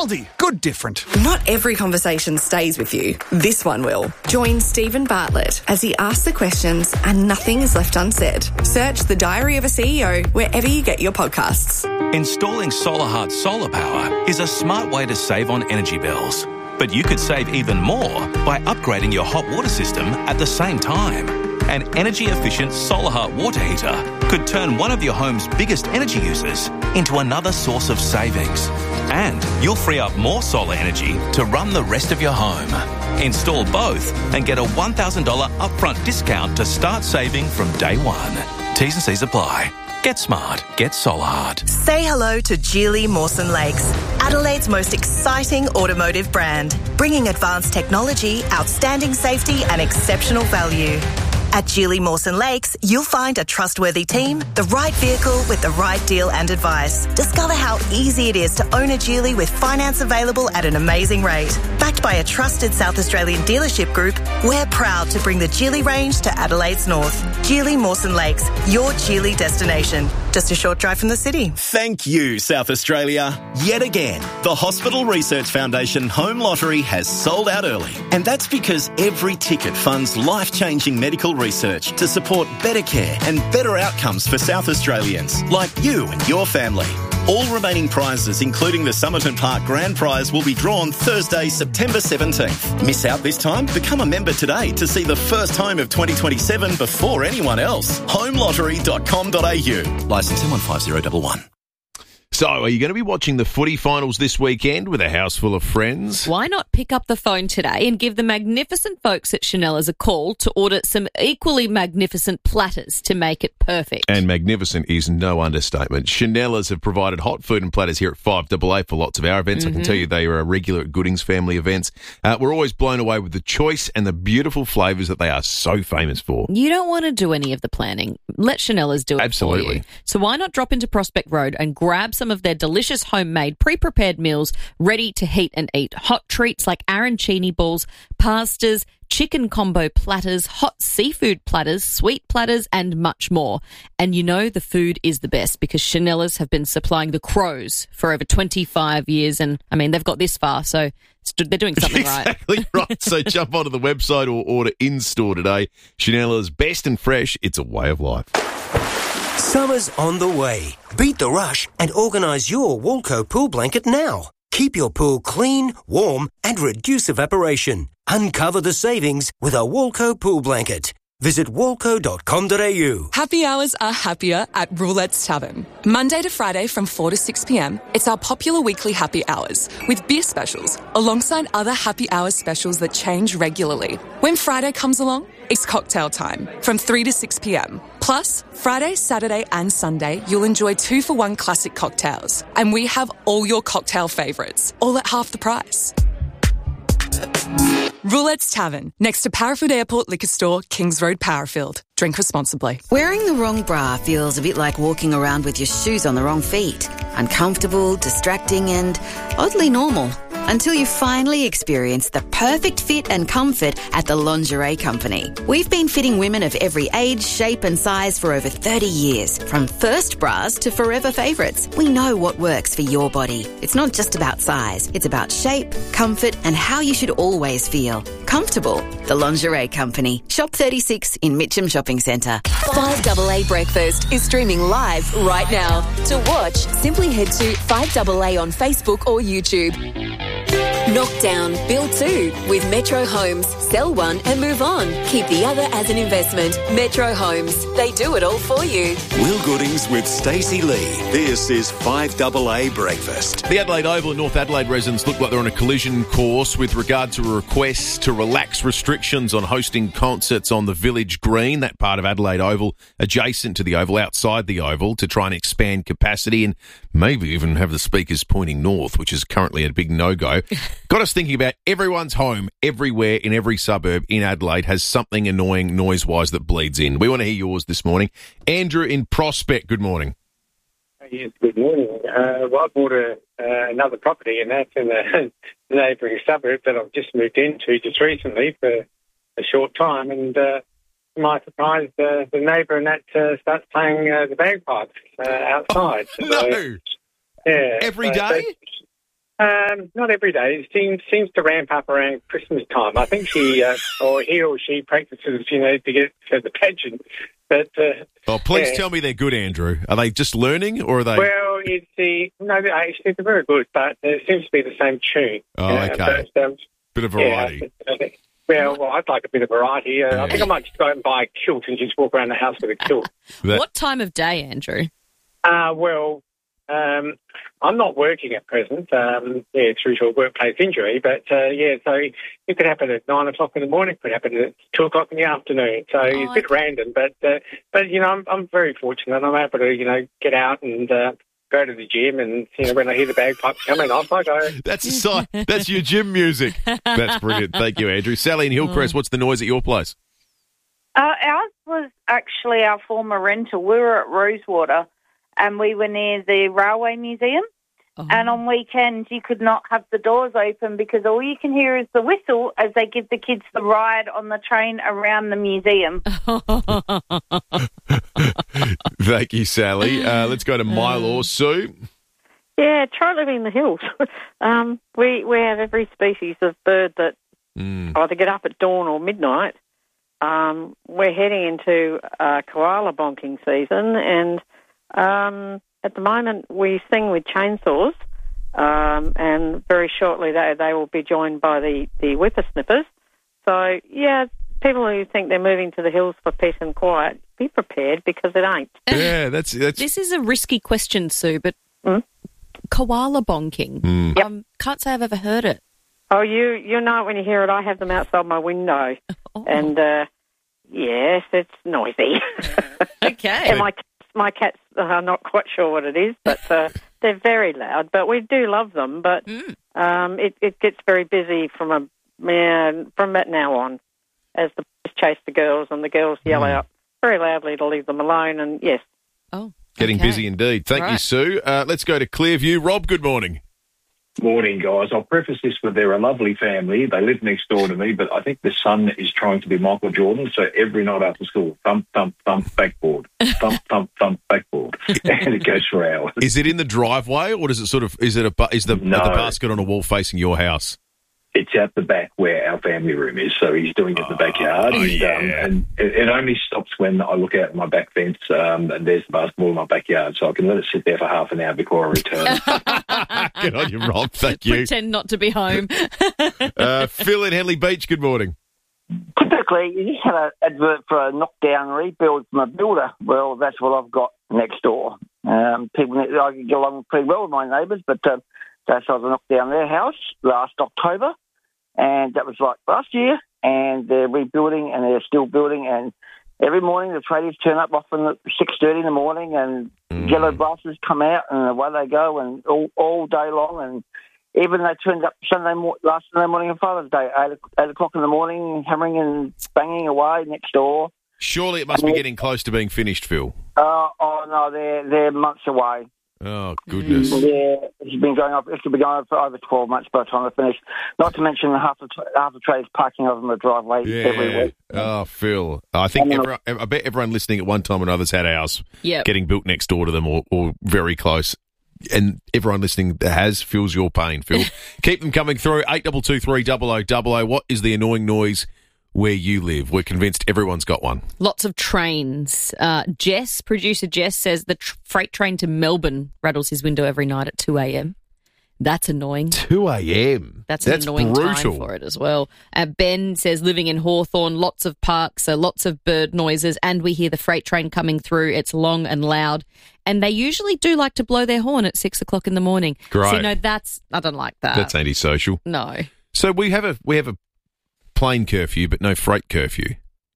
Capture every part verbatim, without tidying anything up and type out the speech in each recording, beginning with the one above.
Aldi, good different. Not every conversation stays with you. This one will. Join Stephen Bartlett as he asks the questions and nothing is left unsaid. Search The Diary of a C E O wherever you get your podcasts. Installing SolarHeart solar power is a smart way to save on energy bills. But you could save even more by upgrading your hot water system at the same time. An energy-efficient SolarHeart water heater could turn one of your home's biggest energy users into another source of savings. And you'll free up more solar energy to run the rest of your home. Install both and get a one thousand dollars upfront discount to start saving from day one. T's and C's apply. Get smart. Get SolarHeart. Say hello to Geely Mawson Lakes, Adelaide's most exciting automotive brand, bringing advanced technology, outstanding safety and exceptional value. At Geely Mawson Lakes, you'll find a trustworthy team, the right vehicle with the right deal and advice. Discover how easy it is to own a Geely with finance available at an amazing rate. Backed by a trusted South Australian dealership group, we're proud to bring the Geely range to Adelaide's north. Geely Mawson Lakes, your Geely destination. Just a short drive from the city. Thank you, South Australia. Yet again, the Hospital Research Foundation Home Lottery has sold out early. And that's because every ticket funds life-changing medical research to support better care and better outcomes for South Australians, like you and your family. All remaining prizes, including the Somerton Park Grand Prize, will be drawn Thursday, September seventeenth. Miss out this time? Become a member today to see the first home of twenty twenty-seven before anyone else. home lottery dot com dot a u. Licence M one five zero one one. So, are you going to be watching the footy finals this weekend with a house full of friends? Why not pick up the phone today and give the magnificent folks at Chanella's a call to order some equally magnificent platters to make it perfect? And magnificent is no understatement. Chanella's have provided hot food and platters here at five A A for lots of our events. Mm-hmm. I can tell you they are a regular at Goodings family events. Uh, we're always blown away with the choice and the beautiful flavours that they are so famous for. You don't want to do any of the planning. Let Chanella's do it Absolutely. for you. So why not drop into Prospect Road and grab some of their delicious homemade pre-prepared meals ready to heat and eat. Hot treats like arancini balls, pastas, chicken combo platters, hot seafood platters, sweet platters, and much more. And you know the food is the best because Chanella's have been supplying the Crows for over twenty-five years. And, I mean, they've got this far, so they're doing something right. Exactly right. So jump onto the website or order in-store today. Chanella's, best and fresh. It's a way of life. Summer's on the way. Beat the rush and organise your Walco pool blanket now. Keep your pool clean, warm and reduce evaporation. Uncover the savings with a Walco pool blanket. Visit walco dot com dot a u. Happy hours are happier at Roulette's Tavern. Monday to Friday from four to six p.m, it's our popular weekly happy hours with beer specials alongside other happy hours specials that change regularly. When Friday comes along, it's cocktail time from three to six p.m. Plus, Friday, Saturday and Sunday, you'll enjoy two for one classic cocktails. And we have all your cocktail favourites, all at half the price. Roulette's Tavern, next to Parafood Airport Liquor Store, Kings Road, Parafield. Drink responsibly. Wearing the wrong bra feels a bit like walking around with your shoes on the wrong feet. Uncomfortable, distracting and oddly normal. Until you finally experience the perfect fit and comfort at the Lingerie Company. We've been fitting women of every age, shape and size for over thirty years. From first bras to forever favourites, we know what works for your body. It's not just about size. It's about shape, comfort and how you should always feel. Comfortable. The Lingerie Company. Shop thirty-six in Mitcham Shopping Centre. five A A Breakfast is streaming live right now. To watch, simply head to five A A on Facebook or YouTube. Knock down, build two with Metro Homes. Sell one and move on. Keep the other as an investment. Metro Homes. They do it all for you. Will Goodings with Stacey Lee. This is five A A Breakfast. The Adelaide Oval and North Adelaide residents look like they're on a collision course with regard to a request to relax restrictions on hosting concerts on the Village Green, that part of Adelaide Oval, adjacent to the Oval, outside the Oval, to try and expand capacity and maybe even have the speakers pointing north, which is currently a big no-go. Got us thinking about everyone's home, everywhere, in every suburb in Adelaide has something annoying noise-wise that bleeds in. We want to hear yours this morning. Andrew in Prospect, good morning. Yes, good morning. Uh, well, I bought a, uh, another property, and that's in the neighbouring suburb that I've just moved into just recently for a short time. And uh, to my surprise, uh, the neighbour and that uh, starts playing uh, the bagpipes uh, outside. Oh, no! So, yeah. Every so day? Um, not every day. It seems seems to ramp up around Christmas time. I think she, uh, or he or she practices, you know, to get to the pageant. But uh, oh, please yeah. tell me they're good, Andrew. Are they just learning, or are they? Well, it's the no, they- actually they're very good, but it seems to be the same tune. Oh, you know, okay. but, um, Bit of variety. Yeah, I think, well, well, I'd like a bit of variety. Uh, Yeah. I think I might just go and buy a kilt and just walk around the house with a kilt. That- What time of day, Andrew? Uh, well, um, I'm not working at present. Um, yeah, through to a workplace injury, but uh, yeah, so it could happen at nine o'clock in the morning. It could happen at two o'clock in the afternoon. So it's a bit okay. random, but uh, but you know, I'm I'm very fortunate. I'm able to you know get out and uh, go to the gym, and you know when I hear the bagpipes coming off, I go. That's a sign. That's your gym music. That's brilliant. Thank you, Andrew. Sally in Hillcrest, what's the noise at your place? Uh, ours was actually our former rental. We were at Rosewater, and we were near the Railway Museum. Oh. And on weekends, you could not have the doors open because all you can hear is the whistle as they give the kids the ride on the train around the museum. Thank you, Sally. Uh, let's go to Mylor. Sue? Yeah, try living in the hills. um, we we have every species of bird that Mm. either get up at dawn or midnight. Um, we're heading into uh, koala bonking season, and um, at the moment we sing with chainsaws, um, and very shortly they, they will be joined by the, the whippersnippers. So, yeah, people who think they're moving to the hills for peace and quiet, be prepared because it ain't. Yeah, that's... that's... This is a risky question, Sue, but Mm? koala bonking. Mm. Um, can't say I've ever heard it. Oh, you you know it when you hear it. I have them outside my window, Oh. and uh, yes, it's noisy. Okay. and my my cats are not quite sure what it is, but uh, they're very loud. But we do love them. But Mm. um, it it gets very busy from a yeah, from that now on, as the boys chase the girls and the girls yell Mm. out very loudly to leave them alone. And yes, Oh, Getting okay. busy indeed. Thank you, Right. Sue. Uh, let's go to Clearview. Rob, good morning. Morning, guys. I'll preface this with they're a lovely family. They live next door to me, but I think the son is trying to be Michael Jordan. So every night after school, thump, thump, thump, backboard, thump, thump, thump, backboard, and it goes for hours. Is it in the driveway, or does it sort of is it a bu- is the No. the basket on a wall facing your house? It's out the back where our family room is, so he's doing it in the backyard. Oh, and, yeah. um, and it, it only stops when I look out my back fence um, and there's the basketball in my backyard, so I can let it sit there for half an hour before I return. Good on you, Rob. Thank you. Pretend not to be home. Uh, Phil in Henley Beach, good morning. Typically, you just had an advert for a knockdown rebuild from a builder. Well, that's what I've got next door. Um, people, I get along pretty well with my neighbours, but um, they decided to knock down their house last October, and that was like last year, and they're rebuilding, and they're still building, and every morning the tradies turn up often at six thirty in the morning, and Mm. yellow buses come out, and away they go, and all, all day long, and even they turned up Sunday mo- last Sunday morning on Father's Day, eight, eight o'clock in the morning, hammering and banging away next door. Surely it must be getting close to being finished, Phil. Uh, oh no, they're they're months away. Oh, goodness. Yeah, it's been going on. It's been going on for over twelve months by the time they finish. Not to mention half the tra- half the trades parking over the driveway every Yeah. week. Oh, Phil. I think And, uh, everyone, I bet everyone listening at one time or another's had ours Yep. getting built next door to them or, or very close. And everyone listening that has feels your pain, Phil. Keep them coming through. eight two two three double oh double oh. What is the annoying noise where you live? We're convinced everyone's got one. Lots of trains. Uh, Jess, producer Jess, says the tr- freight train to Melbourne rattles his window every night at two a.m. That's annoying. two a.m. That's an That's annoying brutal. time for it as well. Uh, Ben says living in Hawthorne, lots of parks, so lots of bird noises, and we hear the freight train coming through. It's long and loud, and they usually do like to blow their horn at six o'clock in the morning. Great. So, no, that's I don't like that. That's antisocial. No. So we have a we have a plane curfew, but no freight curfew.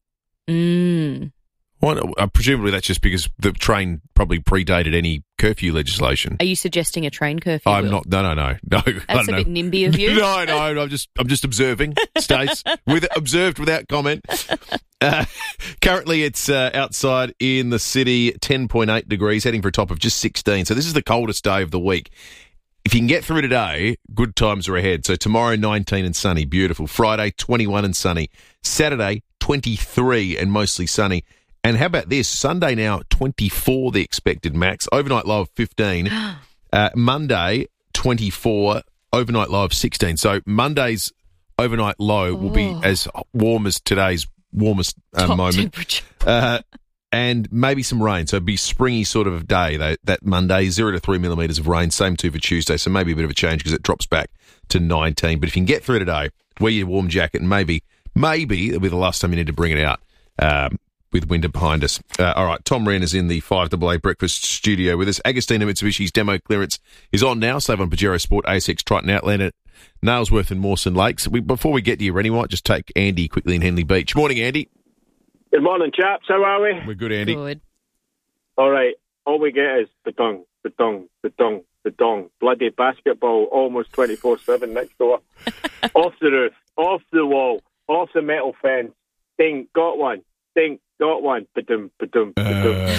Mm. What, uh, presumably that's just because the train probably predated any curfew legislation. Are you suggesting a train curfew? I'm Will? not. No, no, no, no. I That's don't a know. bit nimby of you. No, no. I'm just. I'm just observing. Stace with observed without comment. Uh, currently, it's uh, outside in the city, ten point eight degrees, heading for a top of just sixteen. So this is the coldest day of the week. If you can get through today, good times are ahead. So tomorrow, nineteen and sunny, beautiful. Friday, twenty-one and sunny. Saturday, twenty-three and mostly sunny. And how about this? Sunday now, twenty-four, the expected max. Overnight low of fifteen. Uh, Monday, twenty-four. overnight low of sixteen. So Monday's overnight low will be Oh. as warm as today's warmest uh, Top moment. temperature. Uh, and maybe some rain. So it'd be springy sort of day that, that Monday, zero to three millimetres of rain. Same too for Tuesday. So maybe a bit of a change because it drops back to nineteen. But if you can get through today, wear your warm jacket and maybe, maybe it'll be the last time you need to bring it out um, with winter behind us. Uh, all right, Tom Wren is in the five A A Breakfast studio with us. Agostina Mitsubishi's demo clearance is on now. Save on Pajero Sport, A S X, Triton Outlander, Nailsworth and Mawson Lakes. We, before we get to you, Rennie, might just take Andy quickly in Henley Beach. Morning, Andy. Good morning, chaps. How are we? We're good, Andy. Good. All right. All we get is badong, badong, badong, badong. Bloody basketball almost twenty-four seven next door. Off the roof, off the wall, off the metal fence. Ding, got one. Ding, got one. Badum, badum, badum. Uh,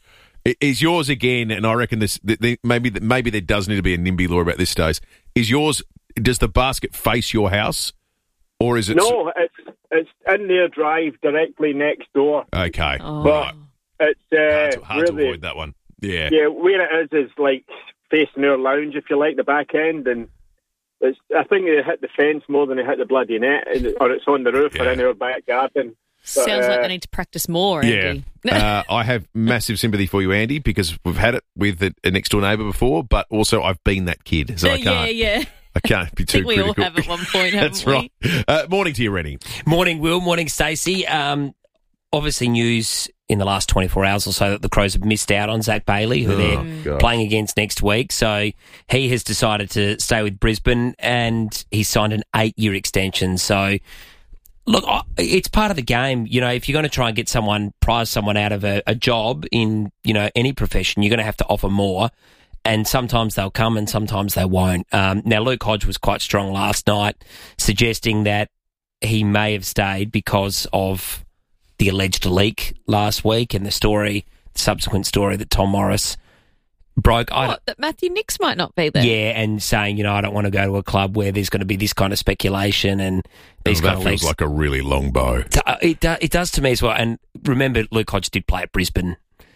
is yours again, and I reckon this the, the, maybe maybe there does need to be a NIMBY law about this stage. Is yours, does the basket face your house? Or is it... No, it's it's in their drive directly next door. Okay. Oh. But it's uh, hard to, hard to really... avoid that one. Yeah. Yeah, where it is is like facing our lounge, if you like, the back end, and it's, I think they hit the fence more than they hit the bloody net, or it's on the roof Yeah. or in our back garden. But, Sounds like uh, they need to practice more, Andy. Yeah. uh, I have massive sympathy for you, Andy, because we've had it with a, a next door neighbour before, but also I've been that kid, so I yeah, can't. yeah. I can't be I too think we critical. all have at one point, haven't That's we? right. Uh, morning to you, Rennie. Morning, Will. Morning, Stacey. Um, obviously, news in the last twenty-four hours or so that the Crows have missed out on Zach Bailey, who Oh, they're gosh. playing against next week. So he has decided to stay with Brisbane, and he signed an eight-year extension. So, look, I- it's part of the game. You know, if you're going to try and get someone, prize someone out of a, a job in, you know, any profession, you're going to have to offer more. And sometimes they'll come and sometimes they won't. Um, now, Luke Hodge was quite strong last night, suggesting that he may have stayed because of the alleged leak last week and the story, the subsequent story that Tom Morris broke. I What, that Matthew Nix might not be there? yeah, and saying, you know, I don't want to go to a club where there's going to be this kind of speculation and these Oh, kind that of feels leaks. like a really long bow. Uh, It, do, it does to me as well. And remember, Luke Hodge did play at Brisbane.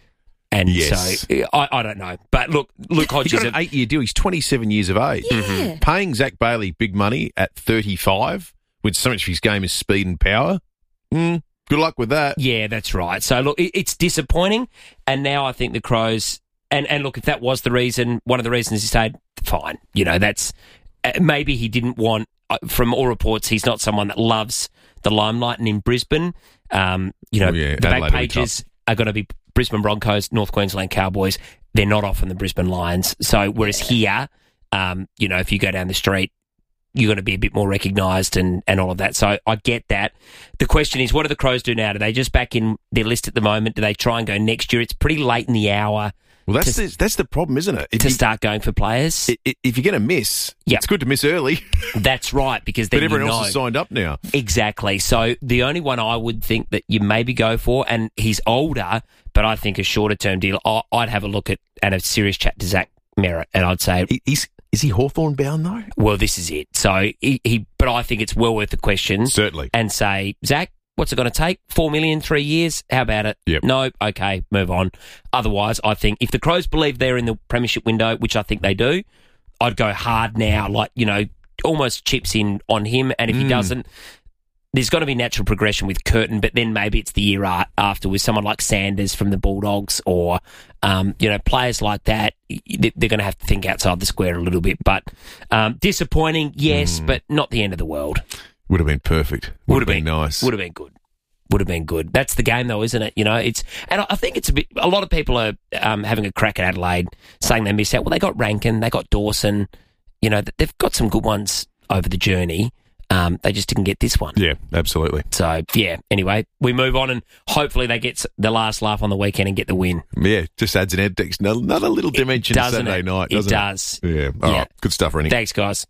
And Yes. so, I, I don't know. But look, Luke Hodge He's is got a, an eight-year deal. He's twenty-seven years of age. Yeah. Paying Zach Bailey big money at thirty-five, with so much of his game is speed and power. Mm, good luck with that. Yeah, that's right. So, look, it, it's disappointing. And now I think the Crows, and, and look, if that was the reason, one of the reasons he stayed, fine. You know, that's, uh, maybe he didn't want, uh, from all reports, he's not someone that loves the limelight. And in Brisbane, um, you know, Oh, yeah, the back Adelaide will be pages are going to be Brisbane Broncos, North Queensland Cowboys. They're not often the Brisbane Lions. So, whereas here, um, you know, if you go down the street, you're going to be a bit more recognised and, and all of that. So I get that. The question is, what do the Crows do now? Do they just back in their list at the moment? Do they try and go next year? It's pretty late in the hour Well, that's to, the, that's the problem, isn't it? If to you- start going for players. i- i- If you're going to miss, Yep. it's good to miss early. That's right, because then But everyone you else know. has signed up now. Exactly. So the only one I would think that you maybe go for, and he's older, but I think a shorter term deal, I- I'd have a look at and a serious chat to Zach Merritt, and I'd say, He- He's, is he Hawthorn bound, though? well, this is it. So he, he but I think it's well worth the question. Certainly. And say, Zach, what's it going to take? Four million, three years? How about it? Yep. No, okay, move on. Otherwise, I think if the Crows believe they're in the premiership window, which I think they do, I'd go hard now, like, you know, almost chips in on him. And if he Mm. doesn't, there's got to be natural progression with Curtin, but then maybe it's the year a- after with someone like Sanders from the Bulldogs or, um, you know, players like that. y- y- They're going to have to think outside the square a little bit. But um, disappointing, yes, Mm. but not the end of the world. Would have been perfect. Would, have been, nice. Would have been good. Would have been good. That's the game, though, isn't it? You know, it's and I I think it's a bit. A lot of people are um, having a crack at Adelaide, saying they miss out. Well, they got Rankin, they got Dawson. You know, they've got some good ones over the journey. Um, they just didn't get this one. Yeah, absolutely. So yeah. Anyway, we move on, and hopefully they get s- the last laugh on the weekend and get the win. Yeah, just adds an ed- another little dimension to doesn't Saturday it? night, It doesn't it? does. Yeah. All Yeah. right. Good stuff, Rennie. Thanks, guys.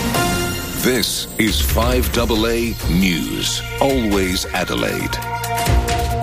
This is five A A News. Always Adelaide.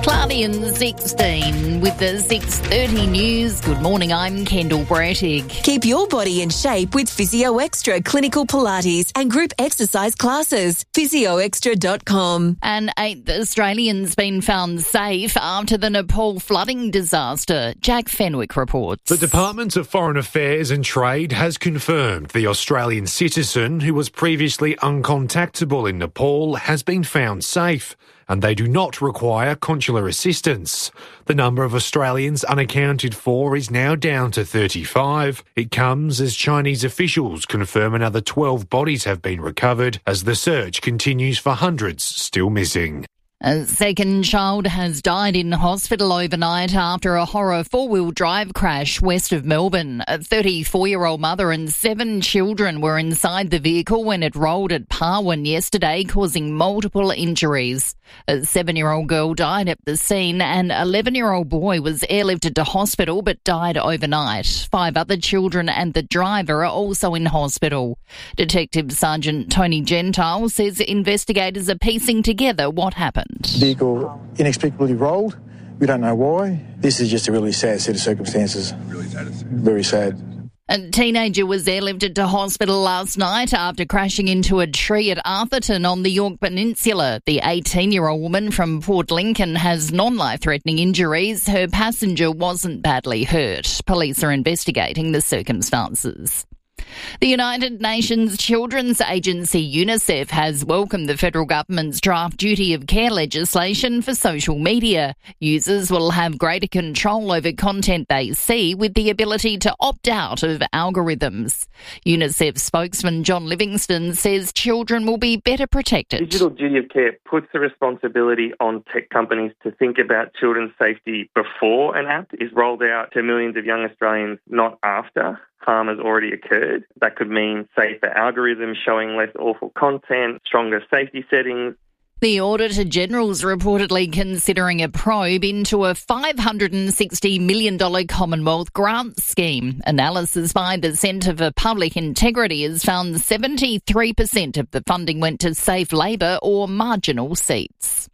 Cloudy and sixteen with the six thirty news. Good morning, I'm Kendall Brattig. Keep your body in shape with Physio Extra Clinical Pilates and group exercise classes. physio extra dot com. An eighth Australian's been found safe after the Nepal flooding disaster. Jack Fenwick reports. The Department of Foreign Affairs and Trade has confirmed the Australian citizen who was previously uncontactable in Nepal has been found safe, and they do not require consular assistance. The number of Australians unaccounted for is now down to thirty-five. It comes as Chinese officials confirm another twelve bodies have been recovered as the search continues for hundreds still missing. A second child has died in hospital overnight after a horror four-wheel drive crash west of Melbourne. A thirty-four-year-old mother and seven children were inside the vehicle when it rolled at Parwin yesterday, causing multiple injuries. A seven-year-old girl died at the scene. An eleven-year-old boy was airlifted to hospital but died overnight. Five other children and the driver are also in hospital. Detective Sergeant Tony Gentile says investigators are piecing together what happened. Vehicle inexplicably rolled. We don't know why. This is just a really sad set of circumstances. Really sad. Very sad. A teenager was airlifted to hospital last night after crashing into a tree at Arthurton on the Yorke Peninsula. The eighteen-year-old woman from Port Lincoln has non-life-threatening injuries. Her passenger wasn't badly hurt. Police are investigating the circumstances. The United Nations Children's Agency UNICEF has welcomed the federal government's draft duty of care legislation for social media. Users will have greater control over content they see with the ability to opt out of algorithms. UNICEF spokesman John Livingston says children will be better protected. Digital duty of care puts the responsibility on tech companies to think about children's safety before an app is rolled out to millions of young Australians, not after harm has already occurred. That could mean safer algorithms showing less awful content, stronger safety settings. The Auditor General's reportedly considering a probe into a five hundred sixty million dollars Commonwealth grant scheme. Analysis by the Centre for Public Integrity has found seventy-three percent of the funding went to safe Labor or marginal seats.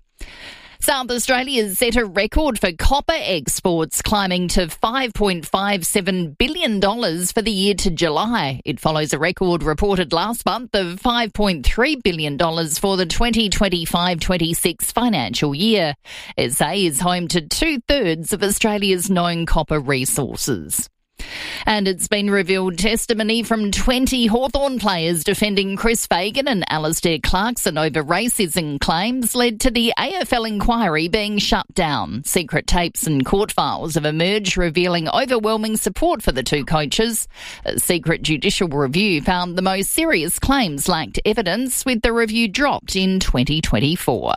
South Australia set a record for copper exports, climbing to five point five seven billion dollars for the year to July. It follows a record reported last month of five point three billion dollars for the twenty twenty-five twenty-six financial year. S A is home to two-thirds of Australia's known copper resources. And it's been revealed testimony from twenty Hawthorn players defending Chris Fagan and Alistair Clarkson over racism claims led to the A F L inquiry being shut down. Secret tapes and court files have emerged revealing overwhelming support for the two coaches. A secret judicial review found the most serious claims lacked evidence, with the review dropped in twenty twenty-four.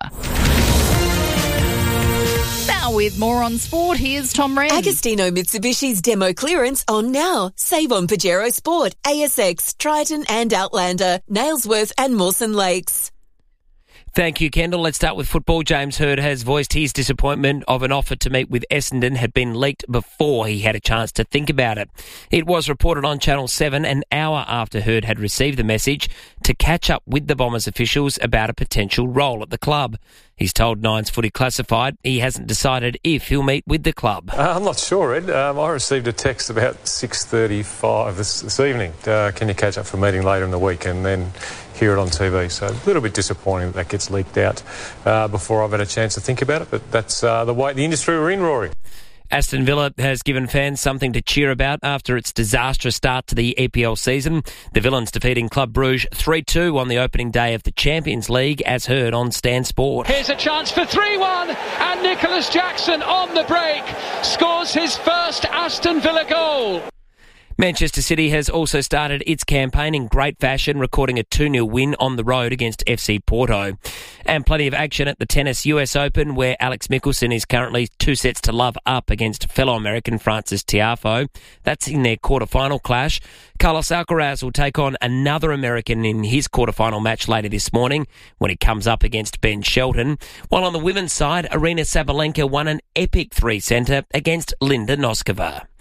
Now with more on sport, here's Tom Wren. Agostino Mitsubishi's demo clearance on now. Save on Pajero Sport, A S X, Triton and Outlander, Nailsworth and Mawson Lakes. Thank you, Kendall. Let's start with football. James Hird has voiced his disappointment of an offer to meet with Essendon had been leaked before he had a chance to think about it. It was reported on Channel seven an hour after Hird had received the message to catch up with the Bombers officials about a potential role at the club. He's told Nine's Footy Classified he hasn't decided if he'll meet with the club. Uh, I'm not sure, Ed. Um, I received a text about six thirty-five this, this evening. Uh, can you catch up for a meeting later in the week and then hear it on T V? So a little bit disappointing that that gets leaked out uh, before I've had a chance to think about it. But that's uh, the way the industry we're in, Rory. Aston Villa has given fans something to cheer about after its disastrous start to the E P L season. The Villains defeating Club Brugge three two on the opening day of the Champions League, as heard on Stan Sport. Here's a chance for three one, and Nicholas Jackson on the break scores his first Aston Villa goal. Manchester City has also started its campaign in great fashion, recording a two nil win on the road against F C Porto. And plenty of action at the tennis U S Open, where Alex Mickelson is currently two sets to love up against fellow American Francis Tiafoe. That's in their quarterfinal clash. Carlos Alcaraz will take on another American in his quarterfinal match later this morning when he comes up against Ben Shelton. While on the women's side, Arina Sabalenka won an epic three-setter against Linda Noskova.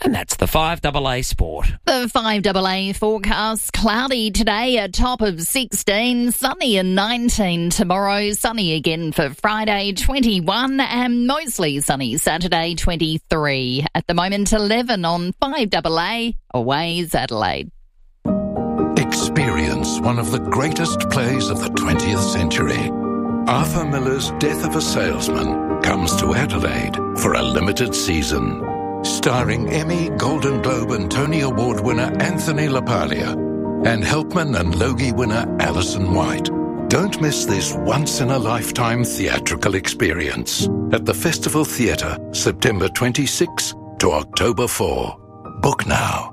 And that's the five double A Sport. The five double A forecast, cloudy today, a top of sixteen, sunny and nineteen tomorrow, sunny again for Friday, twenty-one, and mostly sunny Saturday, twenty-three. At the moment, eleven on five double A, Aways Adelaide. Experience one of the greatest plays of the twentieth century. Arthur Miller's Death of a Salesman comes to Adelaide for a limited season. Starring Emmy, Golden Globe and Tony Award winner Anthony LaPaglia and Helpman and Logie winner Alison White. Don't miss this once-in-a-lifetime theatrical experience at the Festival Theatre, September twenty-sixth to October fourth. Book now.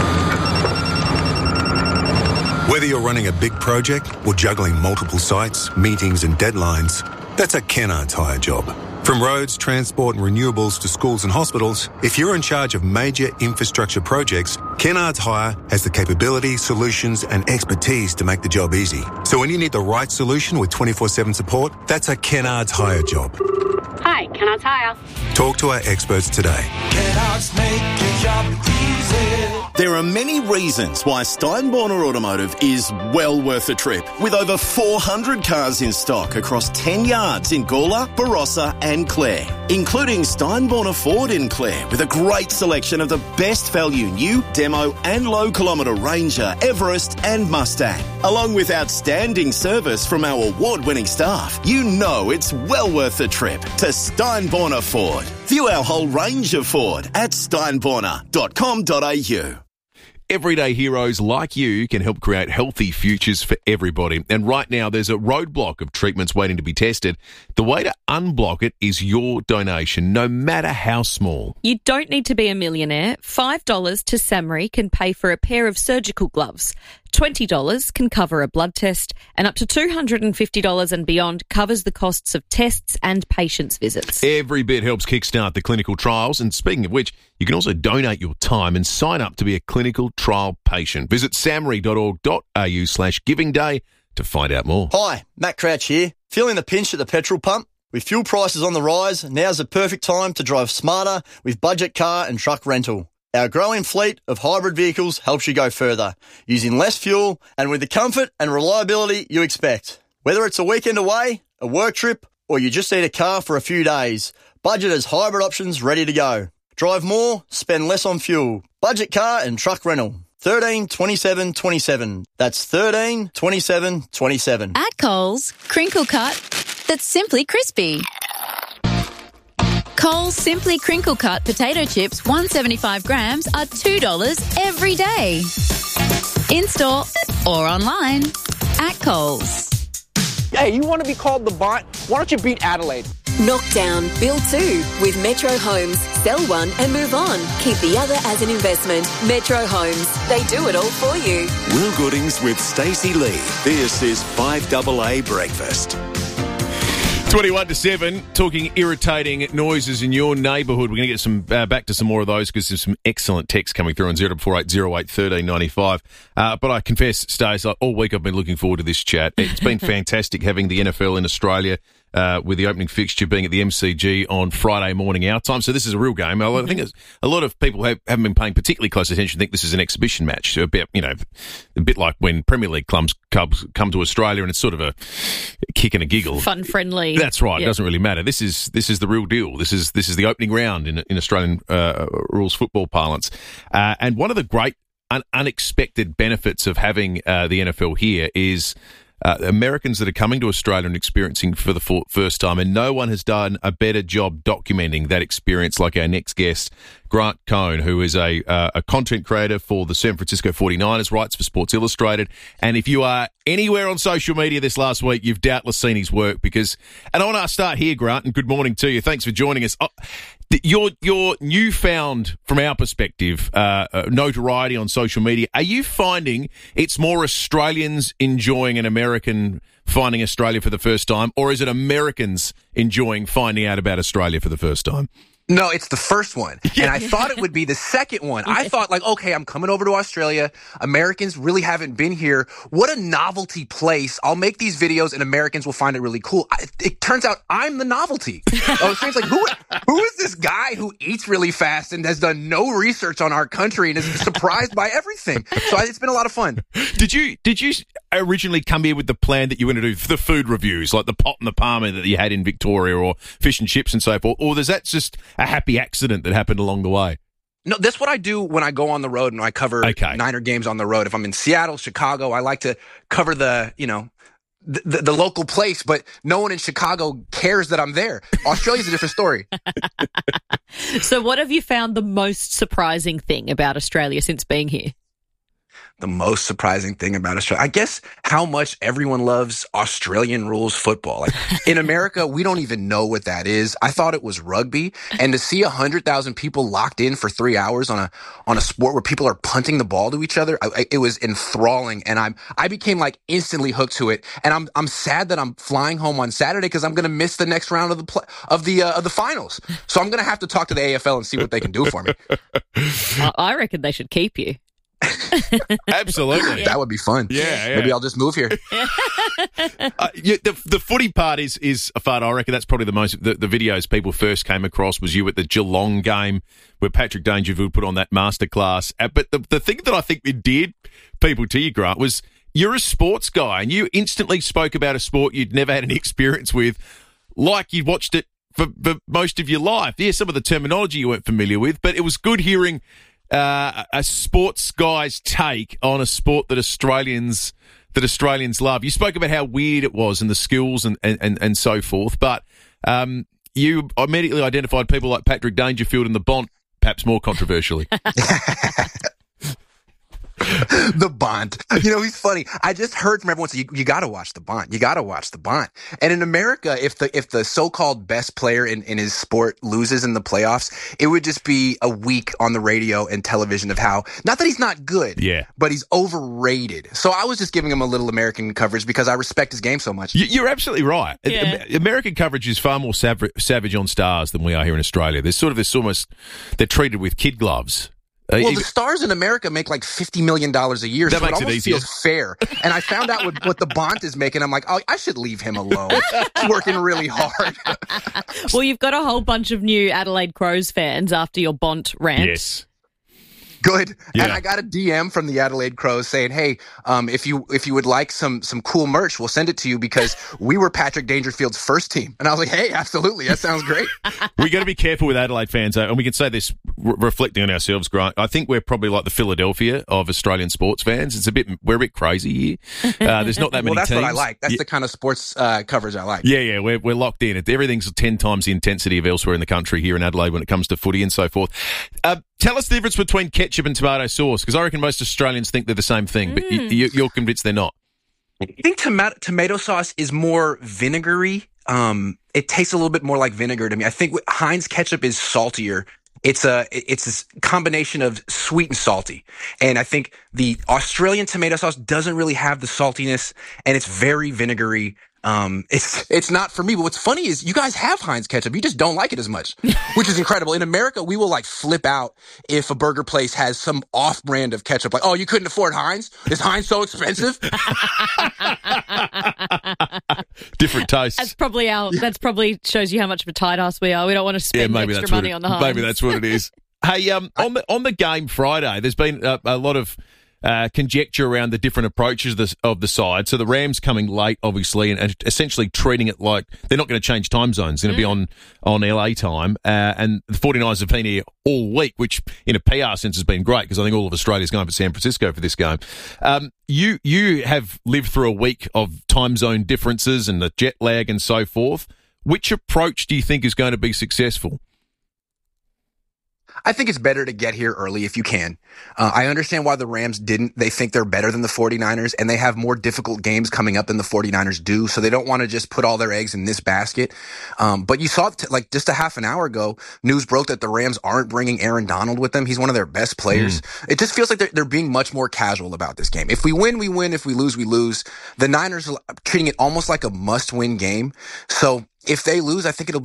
Whether you're running a big project or juggling multiple sites, meetings and deadlines, that's a Kennards Hire job. From roads, transport and renewables to schools and hospitals, if you're in charge of major infrastructure projects, Kennards Hire has the capability, solutions and expertise to make the job easy. So when you need the right solution with twenty-four seven support, that's a Kennards Hire job. Hi, Kennards Hire. Talk to our experts today. Kennards make your job easy. There are many reasons why Steinborner Automotive is well worth a trip. With over four hundred cars in stock across ten yards in Gawler, Barossa and Clare, including Steinborner Ford in Clare with a great selection of the best value new, demo and low kilometre Ranger, Everest and Mustang. Along with outstanding service from our award-winning staff, you know it's well worth the trip to Steinborner Ford. View our whole range of Ford at steinborner dot com dot a u. Everyday heroes like you can help create healthy futures for everybody. And right now, there's a roadblock of treatments waiting to be tested. The way to unblock it is your donation, no matter how small. You don't need to be a millionaire. five dollars to SAMRI can pay for a pair of surgical gloves. twenty dollars can cover a blood test, and up to two hundred fifty dollars and beyond covers the costs of tests and patients' visits. Every bit helps kickstart the clinical trials, and speaking of which, you can also donate your time and sign up to be a clinical trial patient. Visit samri dot org dot a u slash giving day to find out more. Hi, Matt Crouch here. Feeling the pinch at the petrol pump? With fuel prices on the rise, now's the perfect time to drive smarter with budget car and truck rental. Our growing fleet of hybrid vehicles helps you go further, using less fuel and with the comfort and reliability you expect. Whether it's a weekend away, a work trip, or you just need a car for a few days, Budget has hybrid options ready to go. Drive more, spend less on fuel. Budget car and truck rental. thirteen twenty-seven twenty-seven. That's thirteen twenty-seven twenty-seven. At Coles, crinkle cut that's simply crispy. Coles Simply Crinkle Cut potato chips, one hundred seventy-five grams, are two dollars every day. In-store or online at Coles. Hey, you want to be called the Bont? Why don't you beat Adelaide? Knock down, build two with Metro Homes. Sell one and move on. Keep the other as an investment. Metro Homes. They do it all for you. Will Goodings with Stacey Lee. This is five double A Breakfast. twenty-one to seven, talking irritating noises in your neighbourhood. We're going to get some uh, back to some more of those because there's some excellent texts coming through on zero four eight zero eight one three nine five. Uh, but I confess, Stace, all week I've been looking forward to this chat. It's been fantastic having the N F L in Australia. Uh, with the opening fixture being at the M C G on Friday morning our time. So this is a real game. I think it's, a lot of people have, haven't been paying particularly close attention, think this is an exhibition match. So a bit, you know, a bit like when Premier League clubs come to Australia and it's sort of a kick and a giggle. Fun friendly. That's right. Yeah. It doesn't really matter. This is this is the real deal. This is this is the opening round in, in Australian uh, rules football parlance. Uh, and one of the great un- unexpected benefits of having uh, the N F L here is Uh, Americans that are coming to Australia and experiencing for the for- first time, and no one has done a better job documenting that experience like our next guest, Grant Cohn, who is a uh, a content creator for the San Francisco forty-niners, writes for Sports Illustrated. And if you are anywhere on social media this last week, you've doubtless seen his work because, and I want to start here, Grant, and good morning to you. Thanks for joining us. Oh, Your your newfound, from our perspective, uh, uh, notoriety on social media, are you finding it's more Australians enjoying an American finding Australia for the first time, or is it Americans enjoying finding out about Australia for the first time? No, it's the first one. And I thought it would be the second one. I thought, like, okay, I'm coming over to Australia. Americans really haven't been here. What a novelty place. I'll make these videos and Americans will find it really cool. I, it turns out I'm the novelty. I was like, who, who is this guy who eats really fast and has done no research on our country and is surprised by everything? So I, it's been a lot of fun. Did you, did you originally come here with the plan that you were going to do the food reviews, like the pot and the palmer that you had in Victoria, or fish and chips and so forth? Or is that just a happy accident that happened along the way? No, that's what I do when I go on the road and I cover okay. Niner games on the road. If I'm in Seattle, Chicago, I like to cover the, you know, the, the, the local place, but no one in Chicago cares that I'm there. Australia's a different story. So what have you found the most surprising thing about Australia since being here? The most surprising thing about Australia, I guess, how much everyone loves Australian rules football. Like, in America, we don't even know what that is. I thought it was rugby, and to see a hundred thousand people locked in for three hours on a on a sport where people are punting the ball to each other, I, it was enthralling, and I'm I became like instantly hooked to it. And I'm I'm sad that I'm flying home on Saturday because I'm going to miss the next round of the play, of the uh, of the finals. So I'm going to have to talk to the A F L and see what they can do for me. I reckon they should keep you. Absolutely. That would be fun. Yeah, yeah. Maybe I'll just move here. uh, yeah, the the footy part is is fun. I reckon that's probably the most the, the videos people first came across was you at the Geelong game where Patrick Dangerfield put on that masterclass. Uh, but the the thing that I think endeared people to you, Grant, was you're a sports guy and you instantly spoke about a sport you'd never had any experience with, like you'd watched it for, for most of your life. Yeah, some of the terminology you weren't familiar with, but it was good hearing Uh, a sports guy's take on a sport that Australians that Australians love. You spoke about how weird it was and the skills and, and, and so forth, but um, you immediately identified people like Patrick Dangerfield and the Bont, perhaps more controversially. The Bont. You know, he's funny. I just heard from everyone say, you, you got to watch the Bont. You got to watch the Bont. And in America, if the if the so-called best player in, in his sport loses in the playoffs, it would just be a week on the radio and television of how, not that he's not good, yeah, but he's overrated. So I was just giving him a little American coverage because I respect his game so much. You're absolutely right. Yeah. American coverage is far more sav- savage on Stars than we are here in Australia. There's sort of this almost, they're treated with kid gloves. Well, the Stars in America make like fifty million dollars a year, that so it makes it almost easier. feels fair. And I found out what, what the Bont is making. I'm like, oh, I should leave him alone. He's working really hard. Well, you've got a whole bunch of new Adelaide Crows fans after your Bont rant. Yes. Good. Yeah. And I got a D M from the Adelaide Crows saying, hey, um, if you if you would like some some cool merch, we'll send it to you because we were Patrick Dangerfield's first team. And I was like, hey, absolutely. That sounds great. We got to be careful with Adelaide fans, though, and we can say this re- reflecting on ourselves, Grant. I think we're probably like the Philadelphia of Australian sports fans. It's a bit, we're a bit crazy here. Uh, there's not that many well, that's teams. what I like. That's yeah. the kind of sports uh, coverage I like. Yeah, yeah, we're, we're locked in. Everything's ten times the intensity of elsewhere in the country here in Adelaide when it comes to footy and so forth. Uh, tell us the difference between ketchup and tomato sauce, because I reckon most Australians think they're the same thing, but Mm. you, you're convinced they're not. I think tomato tomato sauce is more vinegary. Um, it tastes a little bit more like vinegar to me. I think Heinz ketchup is saltier. It's a it's a combination of sweet and salty, and I think the Australian tomato sauce doesn't really have the saltiness, and it's very vinegary. Um, it's it's not for me. But what's funny is you guys have Heinz ketchup. You just don't like it as much, which is incredible. In America, we will like flip out if a burger place has some off brand of ketchup. Like, oh, you couldn't afford Heinz? Is Heinz so expensive? Different tastes. That's probably our. That's probably shows you how much of a tight ass we are. We don't want to spend yeah, maybe extra that's money what it, on the Heinz. Maybe that's what it is. Hey, um, on the on the game Friday, there's been a, a lot of uh, conjecture around the different approaches of the, of the side. So the Rams coming late, obviously, and, and essentially treating it like they're not going to change time zones. They're going to mm. be on, on L A time. Uh, and the 49ers have been here all week, which in a P R sense has been great because I think all of Australia's going for San Francisco for this game. Um, you you have lived through a week of time zone differences and the jet lag and so forth. Which approach do you think is going to be successful? I think it's better to get here early if you can. Uh, I understand why the Rams didn't. They think they're better than the 49ers, and they have more difficult games coming up than the 49ers do, so they don't want to just put all their eggs in this basket. Um, but you saw, t- like, just a half an hour ago, news broke that the Rams aren't bringing Aaron Donald with them. He's one of their best players. Mm. It just feels like they're, they're being much more casual about this game. If we win, we win. If we lose, we lose. The Niners are treating it almost like a must-win game. So if they lose, I think it'll be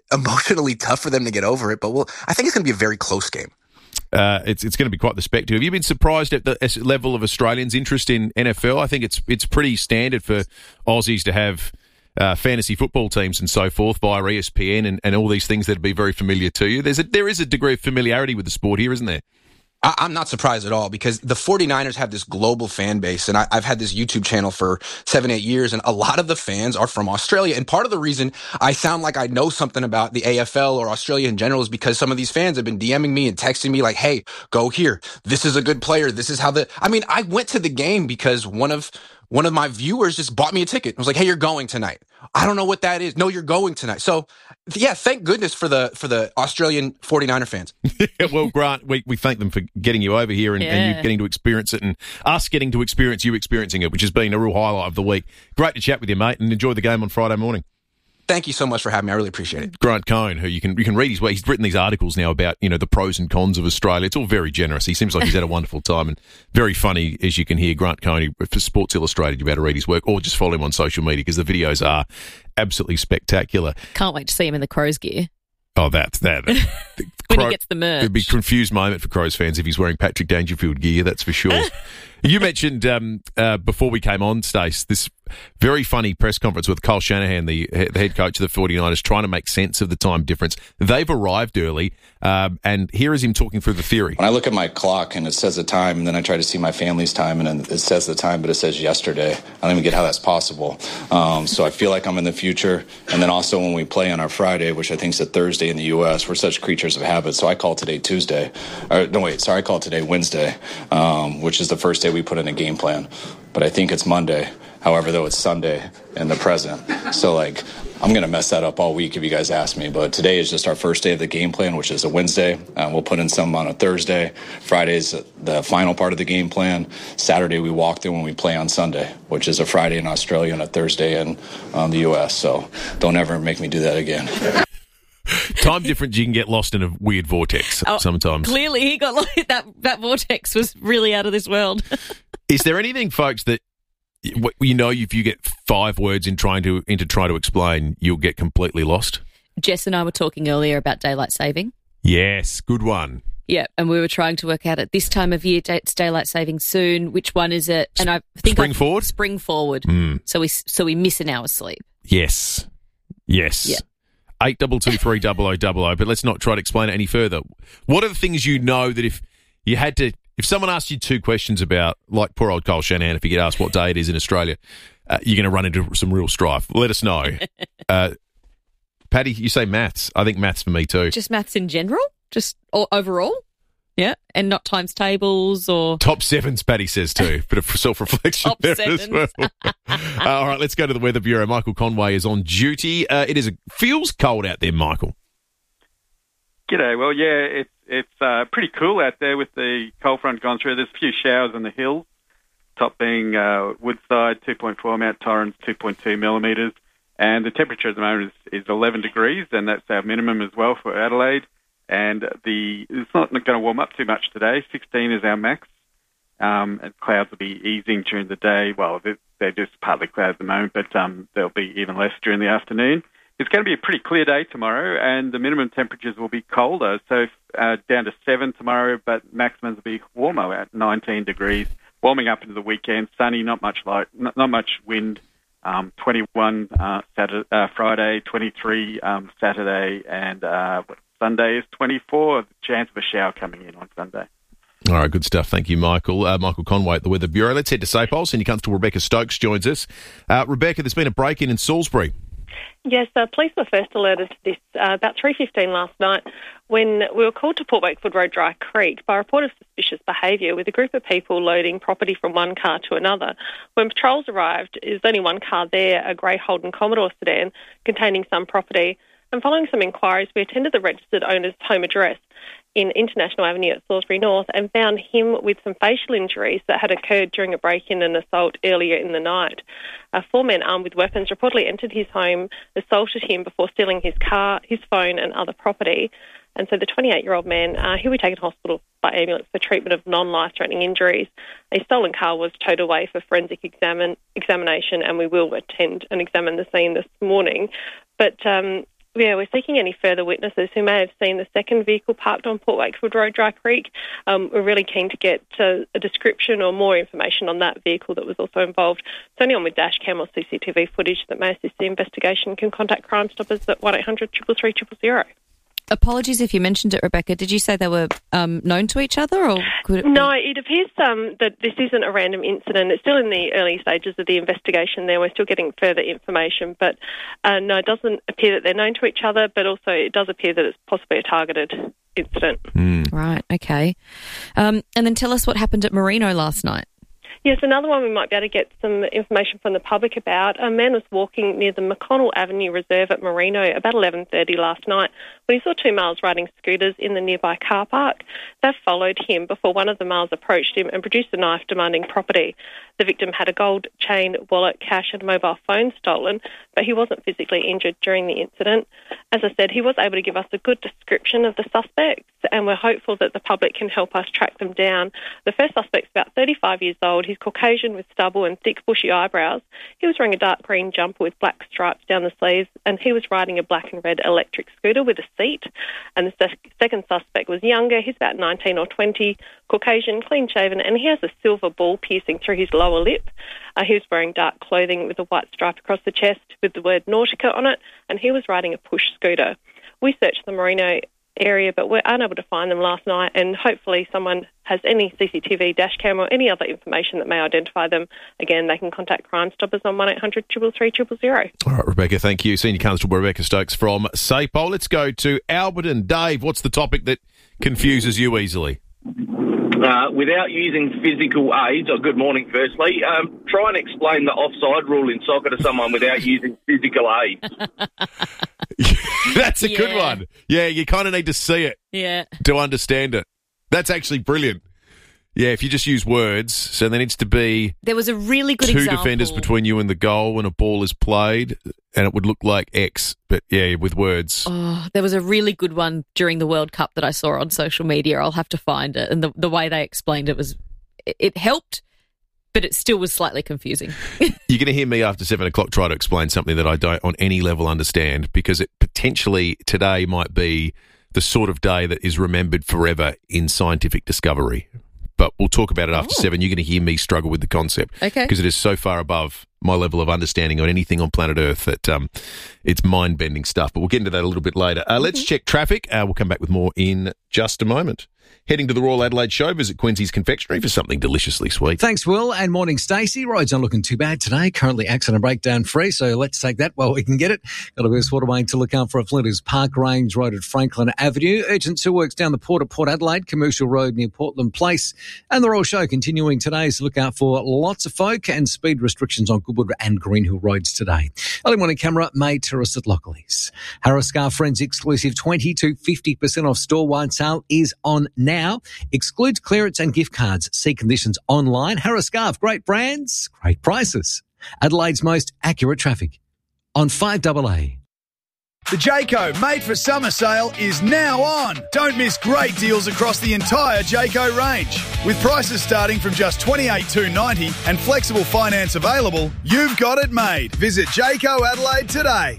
emotionally tough for them to get over it. But we'll, I think it's going to be a very close game. Uh, it's it's going to be quite the spectacle. Have you been surprised at the level of Australians' interest in N F L? I think it's it's pretty standard for Aussies to have uh, fantasy football teams and so forth via E S P N and, and all these things that would be very familiar to you. There's a, there is a degree of familiarity with the sport here, isn't there? I, I'm not surprised at all because the 49ers have this global fan base, and I, I've had this YouTube channel for seven, eight years, and a lot of the fans are from Australia. And part of the reason I sound like I know something about the A F L or Australia in general is because some of these fans have been DMing me and texting me like, hey, go here. This is a good player. This is how the, I mean, I went to the game because one of, one of my viewers just bought me a ticket. I was like, hey, you're going tonight. I don't know what that is. No, you're going tonight. So, yeah, thank goodness for the for the Australian 49er fans. Well, Grant, we, we thank them for getting you over here and, Yeah. and you getting to experience it and us getting to experience you experiencing it, which has been a real highlight of the week. Great to chat with you, mate, and enjoy the game on Friday morning. Thank you so much for having me. I really appreciate it. Grant Cohn, who you can you can read his way. He's written these articles now about, you know, the pros and cons of Australia. It's all very generous. He seems like he's had a wonderful time and very funny, as you can hear. Grant Cohn, for Sports Illustrated, you better read his work or just follow him on social media because the videos are absolutely spectacular. Can't wait to see him in the Crows gear. Oh, that's that. that. When he gets the merch. It'd be a confused moment for Crows fans if he's wearing Patrick Dangerfield gear, that's for sure. You mentioned um, uh, before we came on, Stace, this very funny press conference with Kyle Shanahan, the, the head coach of the 49ers, trying to make sense of the time difference. They've arrived early, um, and here is him talking through the theory. When I look at my clock and it says the time, and then I try to see my family's time, and it says the time, but it says yesterday. I don't even get how that's possible. Um, so I feel like I'm in the future. And then also when we play on our Friday, which I think is a Thursday in the U S, we're such creatures of habit. So I call today Tuesday. Or, no, wait, sorry, I call today Wednesday, um, which is the first day we put in a game plan. But I think it's Monday. However, though, it's Sunday in the present. So, like, I'm going to mess that up all week if you guys ask me. But today is just our first day of the game plan, which is a Wednesday. Uh, we'll put in some on a Thursday. Friday's the final part of the game plan. Saturday, we walk through when we play on Sunday, which is a Friday in Australia and a Thursday in um, the U S. So don't ever make me do that again. Time difference, you can get lost in a weird vortex Oh, sometimes. Clearly, he got like that. That vortex was really out of this world. Is there anything, folks, that you know if you get five words in trying to into trying to explain, you'll get completely lost? Jess and I were talking earlier about daylight saving. Yes, good one. Yeah, and we were trying to work out at this time of year, it's daylight saving soon. Which one is it? And I think Spring I've- forward? Spring forward. Mm. So we so we miss an hour's sleep. Yes. Yes. Yeah. Eight double two three double o double o. But let's not try to explain it any further. What are the things you know that if you had to, if someone asked you two questions about, like poor old Kyle Shanahan, if you get asked what day it is in Australia, uh, you're going to run into some real strife. Let us know. uh, Paddy, you say maths. I think maths for me too. Just maths in general, just o- overall. Yeah, and not times tables or Top sevens, Paddy says too. Bit of self-reflection Top there as sevens. well. uh, all right, let's go to the Weather Bureau. Michael Conway is on duty. Uh, it is a, feels cold out there, Michael. G'day. Well, yeah, it's it's uh, pretty cool out there with the cold front gone through. There's a few showers on the hills, top being uh, Woodside, two point four, Mount Torrens, two point two millimetres. And the temperature at the moment is, is eleven degrees, and that's our minimum as well for Adelaide. And the it's not going to warm up too much today. sixteen is our max. Um, and clouds will be easing during the day. Well, they're, they're just partly clouds at the moment, but um, there'll be even less during the afternoon. It's going to be a pretty clear day tomorrow, and the minimum temperatures will be colder. So uh, down to seven tomorrow, but maximums will be warmer at nineteen degrees. Warming up into the weekend, sunny, not much light, not, not much wind. Um, twenty-one uh, Saturday, uh, Friday, twenty-three um, Saturday, and uh, Sunday is twenty-four. The chance of a shower coming in on Sunday. All right, good stuff. Thank you, Michael. Uh, Michael Conway at the Weather Bureau. Let's head to SAPOL. Senior Constable Rebecca Stokes joins us. Uh, Rebecca, there's been a break-in in Salisbury. Yes, uh, police were first alerted to this uh, about three fifteen last night when we were called to Port Wakefield Road, Dry Creek, by a report of suspicious behaviour with a group of people loading property from one car to another. When patrols arrived, there's only one car there, a grey Holden Commodore sedan containing some property. And following some inquiries, we attended the registered owner's home address in International Avenue at Salisbury North and found him with some facial injuries that had occurred during a break-in and assault earlier in the night. Uh, four men armed with weapons reportedly entered his home, assaulted him before stealing his car, his phone and other property. And so the twenty-eight-year-old man, uh, he'll be taken to hospital by ambulance for treatment of non-life-threatening injuries. A stolen car was towed away for forensic examine, examination, and we will attend and examine the scene this morning. But um, Yeah, we're seeking any further witnesses who may have seen the second vehicle parked on Port Wakefield Road, Dry Creek. Um, we're really keen to get uh, a description or more information on that vehicle that was also involved. So anyone with dash cam or C C T V footage that may assist the investigation can contact Crime Stoppers at one eight hundred, three three three, zero zero. Apologies if you mentioned it, Rebecca. Did you say they were um, known to each other? Or could it No, it appears um, that this isn't a random incident. It's still in the early stages of the investigation there. We're still getting further information. But uh, no, it doesn't appear that they're known to each other, but also it does appear that it's possibly a targeted incident. Mm. Right, okay. Um, and then tell us what happened at Merino last night. Yes, another one we might be able to get some information from the public about. A man was walking near the McConnell Avenue Reserve at Merino about eleven thirty last night when he saw two males riding scooters in the nearby car park. They followed him before one of the males approached him and produced a knife demanding property. The victim had a gold chain, wallet, cash and mobile phone stolen, but he wasn't physically injured during the incident. As I said, he was able to give us a good description of the suspects, and we're hopeful that the public can help us track them down. The first suspect's about thirty-five years old. He's Caucasian with stubble and thick bushy eyebrows. He was wearing a dark green jumper with black stripes down the sleeves, and he was riding a black and red electric scooter with a seat. And the sec- second suspect was younger. He's about nineteen or twenty, Caucasian, clean-shaven, and he has a silver ball piercing through his lower lip. Uh, he was wearing dark clothing with a white stripe across the chest with the word Nautica on it, and he was riding a push scooter. We searched the Merino area, but we're unable to find them last night, and hopefully someone has any C C T V, dash cam or any other information that may identify them. Again, they can contact Crime Stoppers on one eight hundred, three three three, zero zero. All right, Rebecca, thank you. Senior Constable Rebecca Stokes from SAPO. Let's go to Alberton. Dave, what's the topic that confuses you easily? Uh, without using physical aids, or good morning firstly, um, try and explain the offside rule in soccer to someone without using physical aids. That's a Yeah. good one. Yeah, you kind of need to see it Yeah. to understand it. That's actually brilliant. Yeah, if you just use words, so there needs to be There was a really good two example. defenders between you and the goal when a ball is played, and it would look like X, but yeah, with words. Oh, there was a really good one during the World Cup that I saw on social media. I'll have to find it. And the, the way they explained it was, it, it helped, but it still was slightly confusing. You're going to hear me after seven o'clock try to explain something that I don't on any level understand, because it potentially today might be the sort of day that is remembered forever in scientific discovery. But we'll talk about it after Oh. seven. You're going to hear me struggle with the concept. Okay. Because it is so far above my level of understanding on anything on planet Earth that um, it's mind-bending stuff. But we'll get into that a little bit later. Uh, let's check traffic. Uh, we'll come back with more in just a moment. Heading to the Royal Adelaide Show, visit Quincy's Confectionery for something deliciously sweet. Thanks, Will, and morning, Stacey. Roads aren't looking too bad today. Currently accident breakdown free, so let's take that while we can get it. Got a bit of waterway to look out for at Flinders Park Range Road at Franklin Avenue. Urgent sewer works down the port at Port Adelaide, Commercial Road near Portland Place. And the Royal Show continuing today, so look out for lots of folk and speed restrictions on Goodwood and Greenhill Roads today. Early morning camera, May Terrace at Lockley's. Harris Scarf Friends exclusive twenty to fifty percent off store-wide sale is on now. Excludes clearance and gift cards. See conditions online. Harris Scarf, great brands, great prices. Adelaide's most accurate traffic on five A A. The Jayco Made for Summer sale is now on. Don't miss great deals across the entire Jayco range. With prices starting from just twenty-eight thousand two hundred ninety dollars and flexible finance available, you've got it made. Visit Jayco Adelaide today.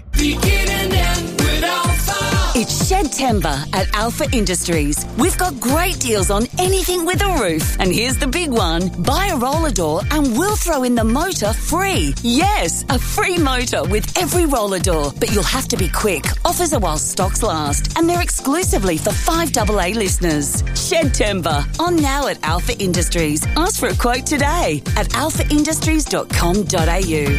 It's Shedtember at Alpha Industries. We've got great deals on anything with a roof. And here's the big one. Buy a roller door and we'll throw in the motor free. Yes, a free motor with every roller door. But you'll have to be quick. Offers are while stocks last. And they're exclusively for five A A listeners. Shedtember, on now at Alpha Industries. Ask for a quote today at alpha industries dot com dot a u.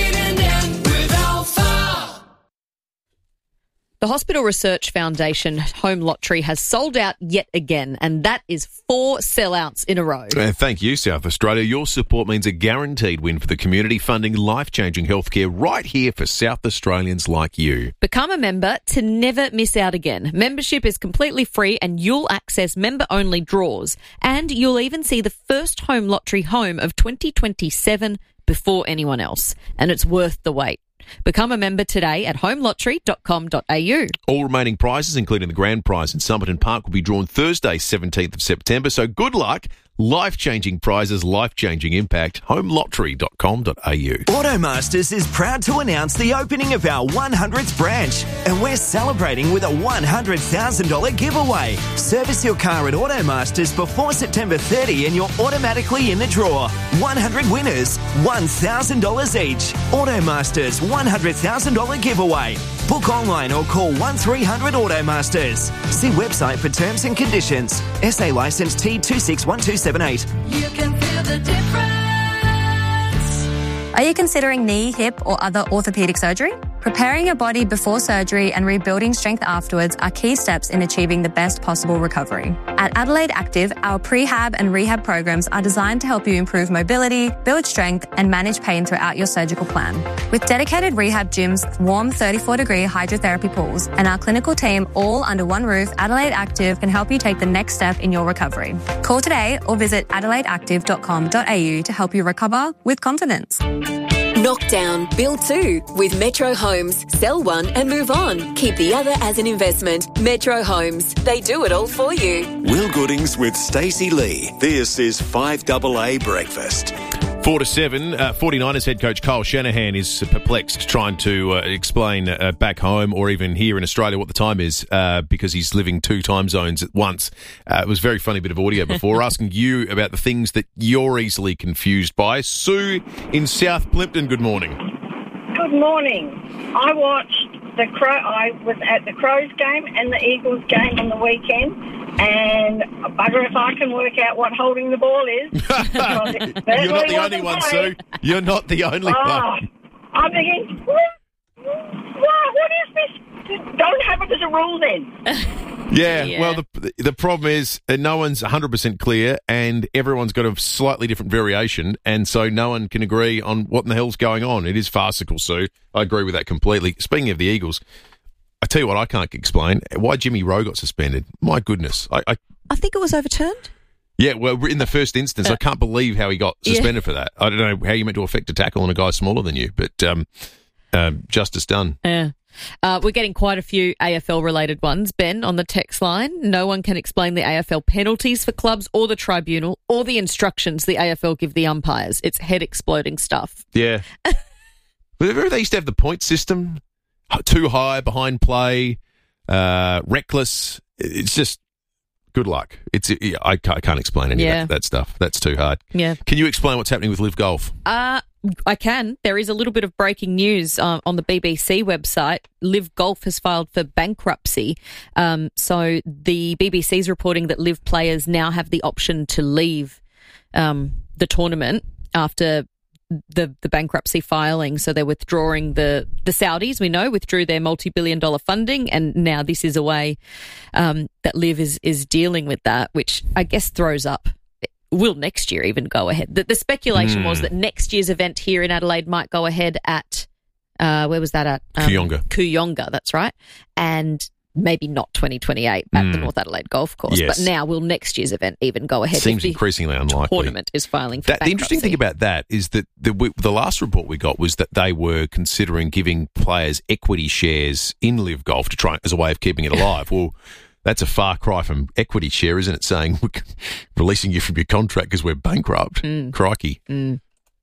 The Hospital Research Foundation Home Lottery has sold out yet again, and that is four sellouts in a row. And thank you, South Australia. Your support means a guaranteed win for the community, funding life-changing healthcare right here for South Australians like you. Become a member to never miss out again. Membership is completely free and you'll access member-only draws. And you'll even see the first home lottery home of twenty twenty-seven before anyone else. And it's worth the wait. Become a member today at home lottery dot com dot a u. All remaining prizes, including the grand prize in Somerton Park, will be drawn Thursday, seventeenth of September. So good luck. Life-changing prizes, life-changing impact. home lottery dot com dot a u. Automasters is proud to announce the opening of our one hundredth branch, and we're celebrating with a one hundred thousand dollars giveaway. Service your car at Automasters before September thirtieth and you're automatically in the draw. one hundred winners, one thousand dollars each. Automasters one hundred thousand dollars giveaway. Book online or call one three hundred Automasters. See website for terms and conditions. S A licence T two six one two seven eight. You can feel the difference. Are you considering knee, hip, or other orthopedic surgery? Preparing your body before surgery and rebuilding strength afterwards are key steps in achieving the best possible recovery. At Adelaide Active, our prehab and rehab programs are designed to help you improve mobility, build strength, and manage pain throughout your surgical plan. With dedicated rehab gyms, warm thirty-four degree hydrotherapy pools, and our clinical team all under one roof, Adelaide Active can help you take the next step in your recovery. Call today or visit adelaide active dot com dot a u to help you recover with confidence. Knock down, build two with Metro Homes. Sell one and move on. Keep the other as an investment. Metro Homes. They do it all for you. Will Goodings with Stacey Lee. This is five double A Breakfast. Four to seven, uh, 49ers head coach Kyle Shanahan is perplexed trying to uh, explain uh, back home or even here in Australia what the time is uh, because he's living two time zones at once. Uh, it was a very funny bit of audio before. We're asking you about the things that you're easily confused by. Sue in South Plympton, good morning. Good morning. I watched the Crow. I was at the Crows game and the Eagles game on the weekend, and bugger if I can work out what holding the ball is. You're not the only one, Sue. You're not the only oh, one. I'm thinking, what, what is this? Don't have it as a rule then. Yeah, Yeah. well, the the problem is uh, no one's one hundred percent clear and everyone's got a slightly different variation, and so no one can agree on what in the hell's going on. It is farcical, Sue. I agree with that completely. Speaking of the Eagles, I tell you what I can't explain. Why Jimmy Rowe got suspended. My goodness. I, I I think it was overturned. Yeah, well, in the first instance, I can't believe how he got suspended Yeah. for that. I don't know how you meant to affect a tackle on a guy smaller than you, but um, um, justice done. Yeah. Uh, we're getting quite a few A F L-related ones, Ben, on the text line. No one can explain the A F L penalties for clubs or the tribunal or the instructions the A F L give the umpires. It's head-exploding stuff. Yeah. Remember they used to have the point system? Too high, behind play, uh, reckless. It's just good luck. It's I can't, I can't explain any Yeah. of that, that stuff. That's too hard. Yeah. Can you explain what's happening with Live Golf? Uh, I can. There is a little bit of breaking news uh, on the B B C website. Live Golf has filed for bankruptcy. Um, so the B B C is reporting that Live players now have the option to leave um, the tournament after the the bankruptcy filing. So they're withdrawing the the Saudis, we know, withdrew their multi-billion dollar funding, and now this is a way um, that Live is is dealing with that, which I guess throws up. Will next year even go ahead? The, the speculation Mm. was that next year's event here in Adelaide might go ahead at, uh, where was that at? Um, Kooyonga. Kooyonga, that's right. And maybe not twenty twenty-eight at the Mm. North Adelaide Golf Course. Yes. But now will next year's event even go ahead? Seems if the increasingly unlikely. tournament is filing for That, the interesting bankruptcy? thing about that is that the, we, the last report we got was that they were considering giving players equity shares in Live Golf to try as a way of keeping it alive. Well, that's a far cry from equity share, isn't it? Saying we're releasing you from your contract because we're bankrupt. Mm. Crikey. Mm.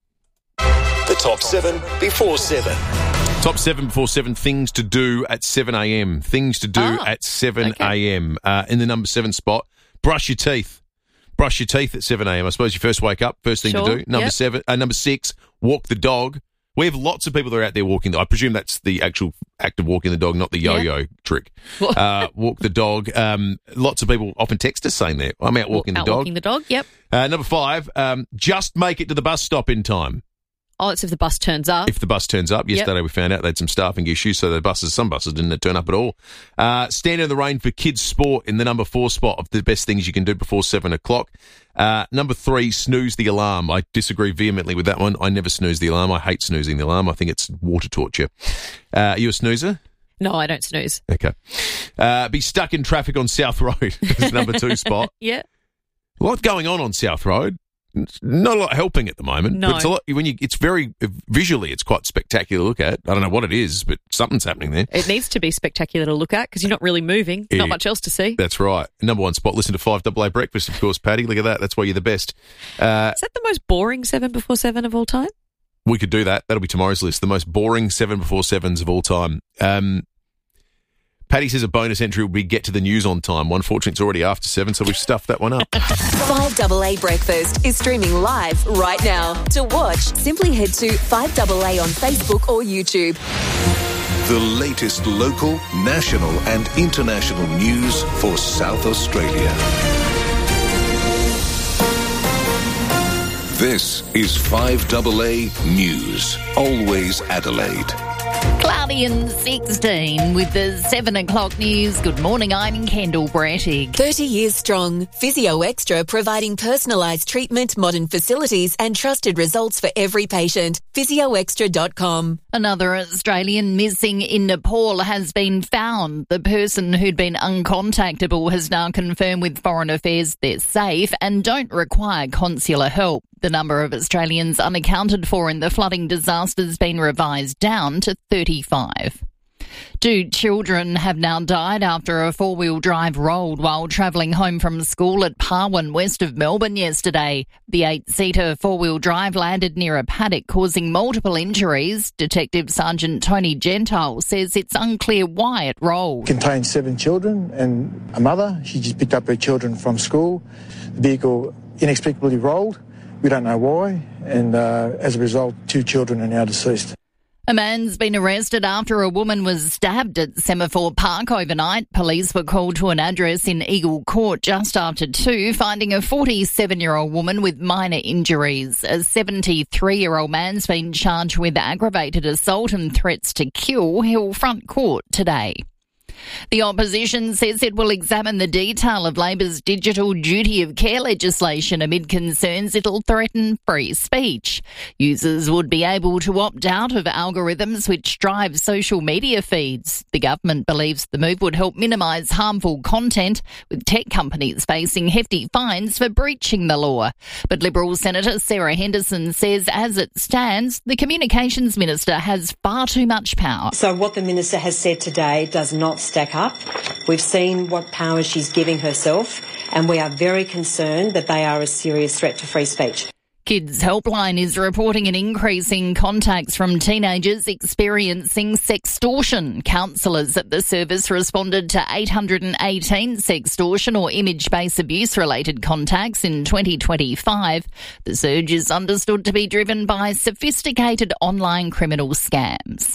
The top seven before seven. Top seven before seven, things to do at seven a.m. Things to do Oh, at seven a.m. Uh, in the number seven spot, brush your teeth. Brush your teeth at seven a.m. I suppose you first wake up, first thing Sure, to do. Number yep. seven, uh, number six, walk the dog. We have lots of people that are out there walking. I presume that's the actual act of walking the dog, not the yo-yo trick. Uh, walk the dog. Um, lots of people often text us saying that. I'm out walking Out the dog. walking the dog, yep. Uh, number five, um, just make it to the bus stop in time. Oh, it's if the bus turns up. If the bus turns up. Yep. Yesterday we found out they had some staffing issues, so the buses, some buses didn't turn up at all. Uh, stand in the rain for kids' sport in the number four spot of the best things you can do before seven o'clock. Uh, number three, snooze the alarm. I disagree vehemently with that one. I never snooze the alarm. I hate snoozing the alarm. I think it's water torture. Uh, are you a snoozer? No, I don't snooze. Okay. Uh, be stuck in traffic on South Road is number two spot. Yeah. A lot going on on South Road. It's not a lot helping at the moment. No. But it's a lot, when you, it's very, visually, it's quite spectacular to look at. I don't know what it is, but something's happening there. It needs to be spectacular to look at because you're not really moving. Yeah. Not much else to see. That's right. Number one spot, listen to five double A Breakfast, of course, Paddy. Look at that. That's why you're the best. Uh, Is that the most boring seven before seven of all time? we could do that. That'll be tomorrow's list. The most boring seven before sevens of all time. Um, Paddy says a bonus entry will be get to the news on time. One, fortunately, it's already after seven, so we've stuffed that one up. five double A Breakfast is streaming live right now. To watch, simply head to five double A on Facebook or YouTube. The latest local, national and international news for South Australia. This is five double A News. Always Adelaide. Cloudy and sixteen with the seven o'clock news. Good morning, I'm Kendall Brattig. thirty years strong. Physio Extra providing personalised treatment, modern facilities and trusted results for every patient. physio extra dot com. Another Australian missing in Nepal has been found. The person who'd been uncontactable has now confirmed with Foreign Affairs they're safe and don't require consular help. The number of Australians unaccounted for in the flooding disaster has been revised down to thirty-five. Two children have now died after a four-wheel drive rolled while travelling home from school at Parwin, west of Melbourne yesterday. The eight-seater four-wheel drive landed near a paddock, causing multiple injuries. Detective Sergeant Tony Gentile says it's unclear why it rolled. Contained seven children and a mother. She just picked up her children from school. The vehicle inexplicably rolled. We don't know why, and uh, as a result, two children are now deceased. A man's been arrested after a woman was stabbed at Semaphore Park overnight. Police were called to an address in Eagle Court just after two, finding a forty-seven-year-old woman with minor injuries. A seventy-three-year-old man's been charged with aggravated assault and threats to kill. He'll front court today. The opposition says it will examine the detail of Labor's digital duty of care legislation amid concerns it'll threaten free speech. Users would be able to opt out of algorithms which drive social media feeds. The government believes the move would help minimise harmful content, with tech companies facing hefty fines for breaching the law. But Liberal Senator Sarah Henderson says as it stands, the Communications Minister has far too much power. So what the Minister has said today does not stack up. We've seen what power she's giving herself, and we are very concerned that they are a serious threat to free speech. Kids Helpline is reporting an increase in contacts from teenagers experiencing sextortion. Counsellors at the service responded to eight hundred eighteen sextortion or image-based abuse-related contacts in twenty twenty-five. The surge is understood to be driven by sophisticated online criminal scams.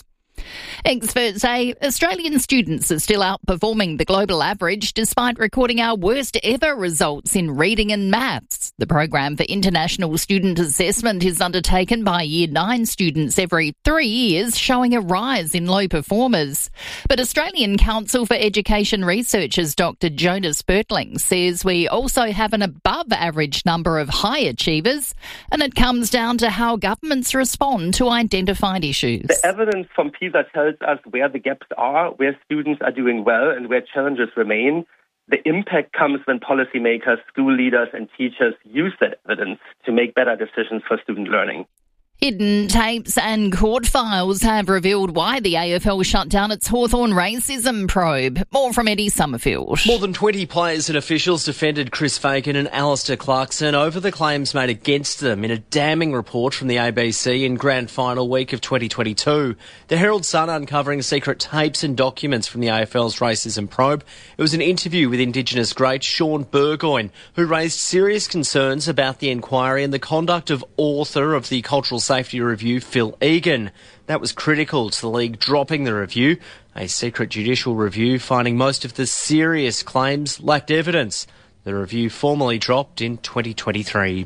Experts say Australian students are still outperforming the global average despite recording our worst ever results in reading and maths. The program for international student assessment is undertaken by year nine students every three years, showing a rise in low performers. But Australian Council for Education Researchers Doctor Jonas Bertling says we also have an above average number of high achievers, and it comes down to how governments respond to identified issues. The evidence from PISA tells us where the gaps are, where students are doing well and where challenges remain. The impact comes when policymakers, school leaders and teachers use that evidence to make better decisions for student learning. Hidden tapes and court files have revealed why the A F L shut down its Hawthorn racism probe. More from Eddie Summerfield. More than twenty players and officials defended Chris Fagan and Alistair Clarkson over the claims made against them in a damning report from the A B C in grand final week of twenty twenty-two. The Herald Sun uncovering secret tapes and documents from the A F L's racism probe. It was an interview with Indigenous great Sean Burgoyne, who raised serious concerns about the inquiry and the conduct of author of the Cultural Safety Review, Phil Egan. That was critical to the league dropping the review, a secret judicial review finding most of the serious claims lacked evidence. The review formally dropped in twenty twenty-three.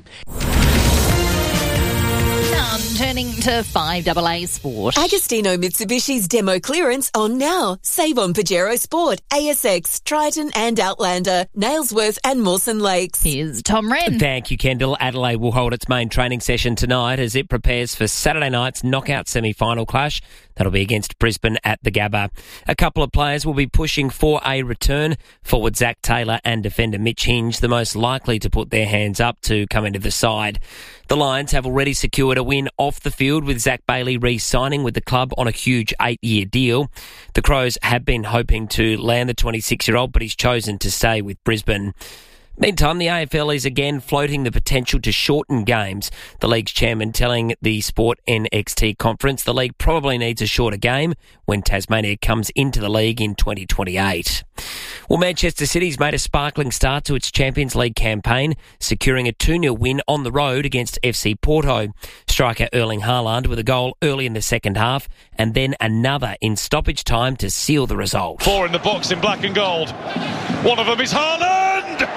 Turning to five double A Sport. Agostino Mitsubishi's demo clearance on now. Save on Pajero Sport, A S X, Triton and Outlander, Nailsworth and Mawson Lakes. Here's Tom Wren. Thank you, Kendall. Adelaide will hold its main training session tonight as it prepares for Saturday night's knockout semi-final clash. That'll be against Brisbane at the Gabba. A couple of players will be pushing for a return. Forward Zach Taylor and defender Mitch Hinge, the most likely to put their hands up to come into the side. The Lions have already secured a win off the field with Zach Bailey re-signing with the club on a huge eight-year deal. The Crows have been hoping to land the twenty-six-year-old, but he's chosen to stay with Brisbane. Meantime, the A F L is again floating the potential to shorten games. The league's chairman telling the Sport N X T conference the league probably needs a shorter game when Tasmania comes into the league in twenty twenty-eight. Well, Manchester City's made a sparkling start to its Champions League campaign, securing a two nil win on the road against F C Porto. Striker Erling Haaland with a goal early in the second half and then another in stoppage time to seal the result. Four in the box in black and gold. One of them is Haaland!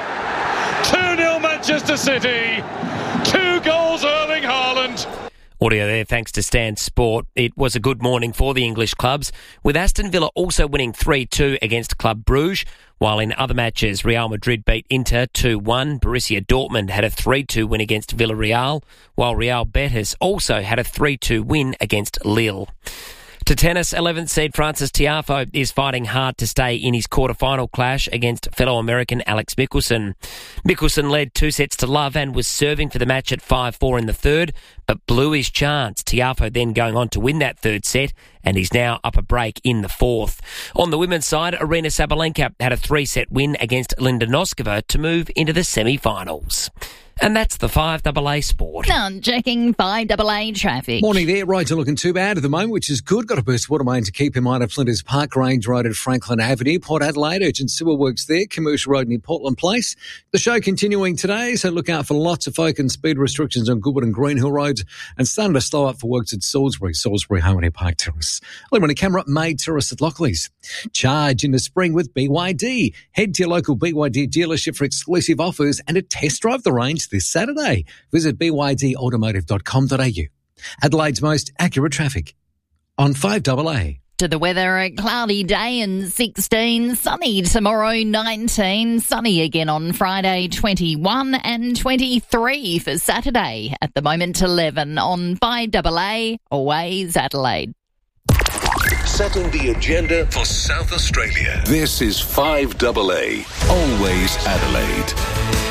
two nil Manchester City. Two goals Erling Haaland. Audio there thanks to Stan Sport. It was a good morning for the English clubs, with Aston Villa also winning three two against Club Brugge, while in other matches Real Madrid beat Inter two one. Borussia Dortmund had a three two win against Villarreal, while Real Betis also had a three two win against Lille. To tennis, eleventh seed Francis Tiafoe is fighting hard to stay in his quarterfinal clash against fellow American Alex Mickelson. Mickelson led two sets to love and was serving for the match at five four in the third, but blew his chance. Tiafoe then going on to win that third set, and he's now up a break in the fourth. On the women's side, Arina Sabalenka had a three-set win against Linda Noskova to move into the semi-finals. And that's the five A A Sport. Now checking five A A traffic. Morning there. Roads are looking too bad at the moment, which is good. Got a burst water main to keep in mind at Flinders Park Range Road at Franklin Avenue. Port Adelaide, urgent sewer works there. Commercial Road near Portland Place. The show continuing today, so look out for lots of folk and speed restrictions on Goodwood and Greenhill Roads, and starting to slow up for works at Salisbury, Salisbury Harmony Park Terrace. Lemon camera made Terrace at Lockleys. Charge in the spring with B Y D. Head to your local B Y D dealership for exclusive offers and a test drive the range this Saturday. Visit b y d automotive dot com dot a u. Adelaide's most accurate traffic on five A A. To the weather, a cloudy day and sixteen, sunny tomorrow nineteen, sunny again on Friday twenty-one and twenty-three for Saturday. At the moment eleven on five A A, always Adelaide. Setting the agenda for South Australia. This is five A A, always Adelaide.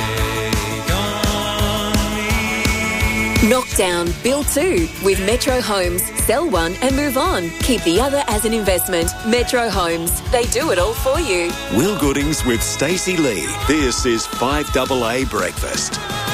Knockdown, build two with Metro Homes. Sell one and move on. Keep the other as an investment. Metro Homes. They do it all for you. Will Goodings with Stacey Lee. This is five A A Breakfast.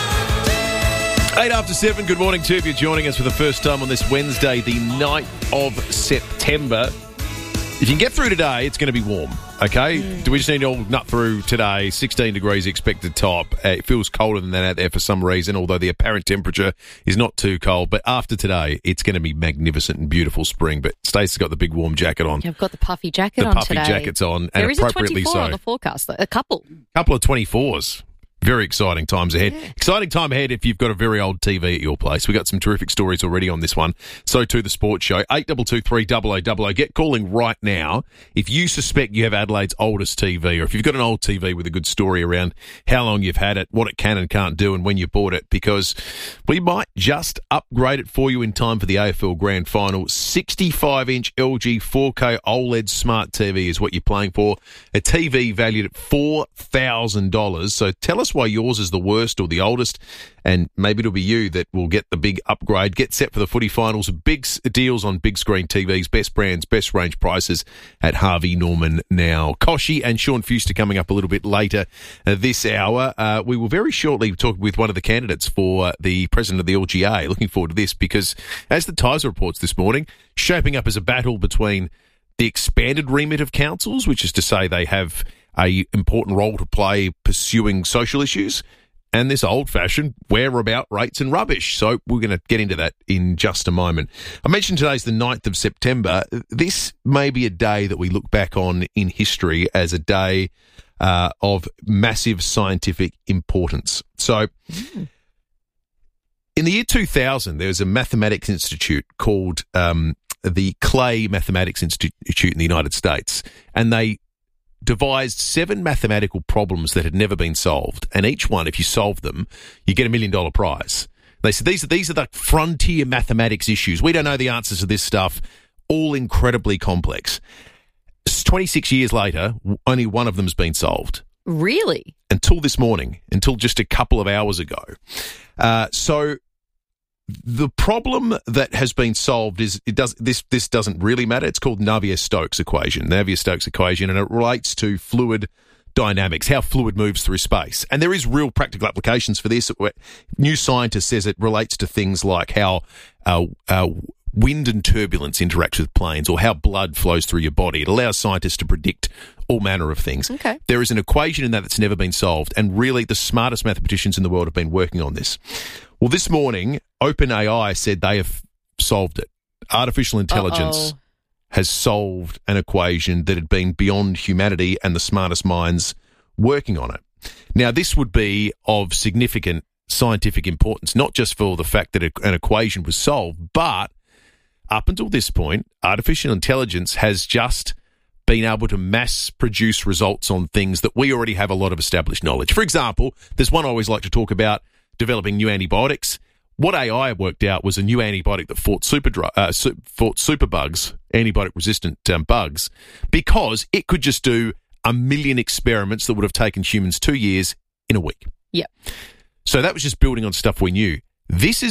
Eight after seven, good morning to you if you're joining us for the first time on this Wednesday, the ninth of September. If you can get through today, it's going to be warm, okay? Mm. Do we just need to all nut through today? sixteen degrees expected top. Uh, it feels colder than that out there for some reason, although the apparent temperature is not too cold. But after today, it's going to be magnificent and beautiful spring. But Stacey's got the big warm jacket on. I've got the puffy jacket the on puffy today. The puffy jacket's on, and there is appropriately a twenty-four so. on the forecast, though. A couple. A couple of twenty-fours. Very exciting times ahead. Yeah. Exciting time ahead if you've got a very old T V at your place. We've got some terrific stories already on this one. So too the sports show. eight two two three double oh double oh. Get calling right now if you suspect you have Adelaide's oldest T V, or if you've got an old T V with a good story around how long you've had it, what it can and can't do, and when you bought it, because we might just upgrade it for you in time for the A F L Grand Final. sixty-five inch L G four K OLED smart T V is what you're playing for. A T V valued at four thousand dollars. So tell us why yours is the worst or the oldest, and maybe it'll be you that will get the big upgrade. Get set for the footy finals. Big deals on big screen T Vs, best brands, best range prices at Harvey Norman now. Koshy and Sean Fuster coming up a little bit later uh, this hour. Uh, we will very shortly talk with one of the candidates for uh, the president of the L G A. Looking forward to this because, as the Tiser reports this morning, shaping up as a battle between the expanded remit of councils, which is to say they have a important role to play pursuing social issues, and this old-fashioned whereabout rates and rubbish. So we're going to get into that in just a moment. I mentioned today's the ninth of September. This may be a day that we look back on in history as a day uh, of massive scientific importance. So mm. in the year two thousand, there was a mathematics institute called um, the Clay Mathematics Institute in the United States, and they devised seven mathematical problems that had never been solved, and each one, if you solve them, you get a million dollar prize. They said these are these are the frontier mathematics issues. We don't know the answers to this stuff. all incredibly complex. twenty-six years later, only one of them's been solved. Really? Until this morning, until just a couple of hours ago. Uh, so the problem that has been solved is it does this this doesn't really matter. It's called Navier-Stokes equation, Navier-Stokes equation, and it relates to fluid dynamics, how fluid moves through space. And there is real practical applications for this. New Scientist says it relates to things like how uh, uh, wind and turbulence interact with planes, or how blood flows through your body. It allows scientists to predict all manner of things. Okay. There is an equation in that that's never been solved, and really the smartest mathematicians in the world have been working on this. Well, this morning, OpenAI said they have solved it. Artificial intelligence Uh-oh. has solved an equation that had been beyond humanity and the smartest minds working on it. Now, this would be of significant scientific importance, not just for the fact that an equation was solved, but up until this point, artificial intelligence has just been able to mass produce results on things that we already have a lot of established knowledge. For example, there's one I always like to talk about, developing new antibiotics. What A I worked out was a new antibiotic that fought super uh, su- fought superbugs, antibiotic-resistant um, bugs, because it could just do a million experiments that would have taken humans two years in a week. Yep. So that was just building on stuff we knew. This is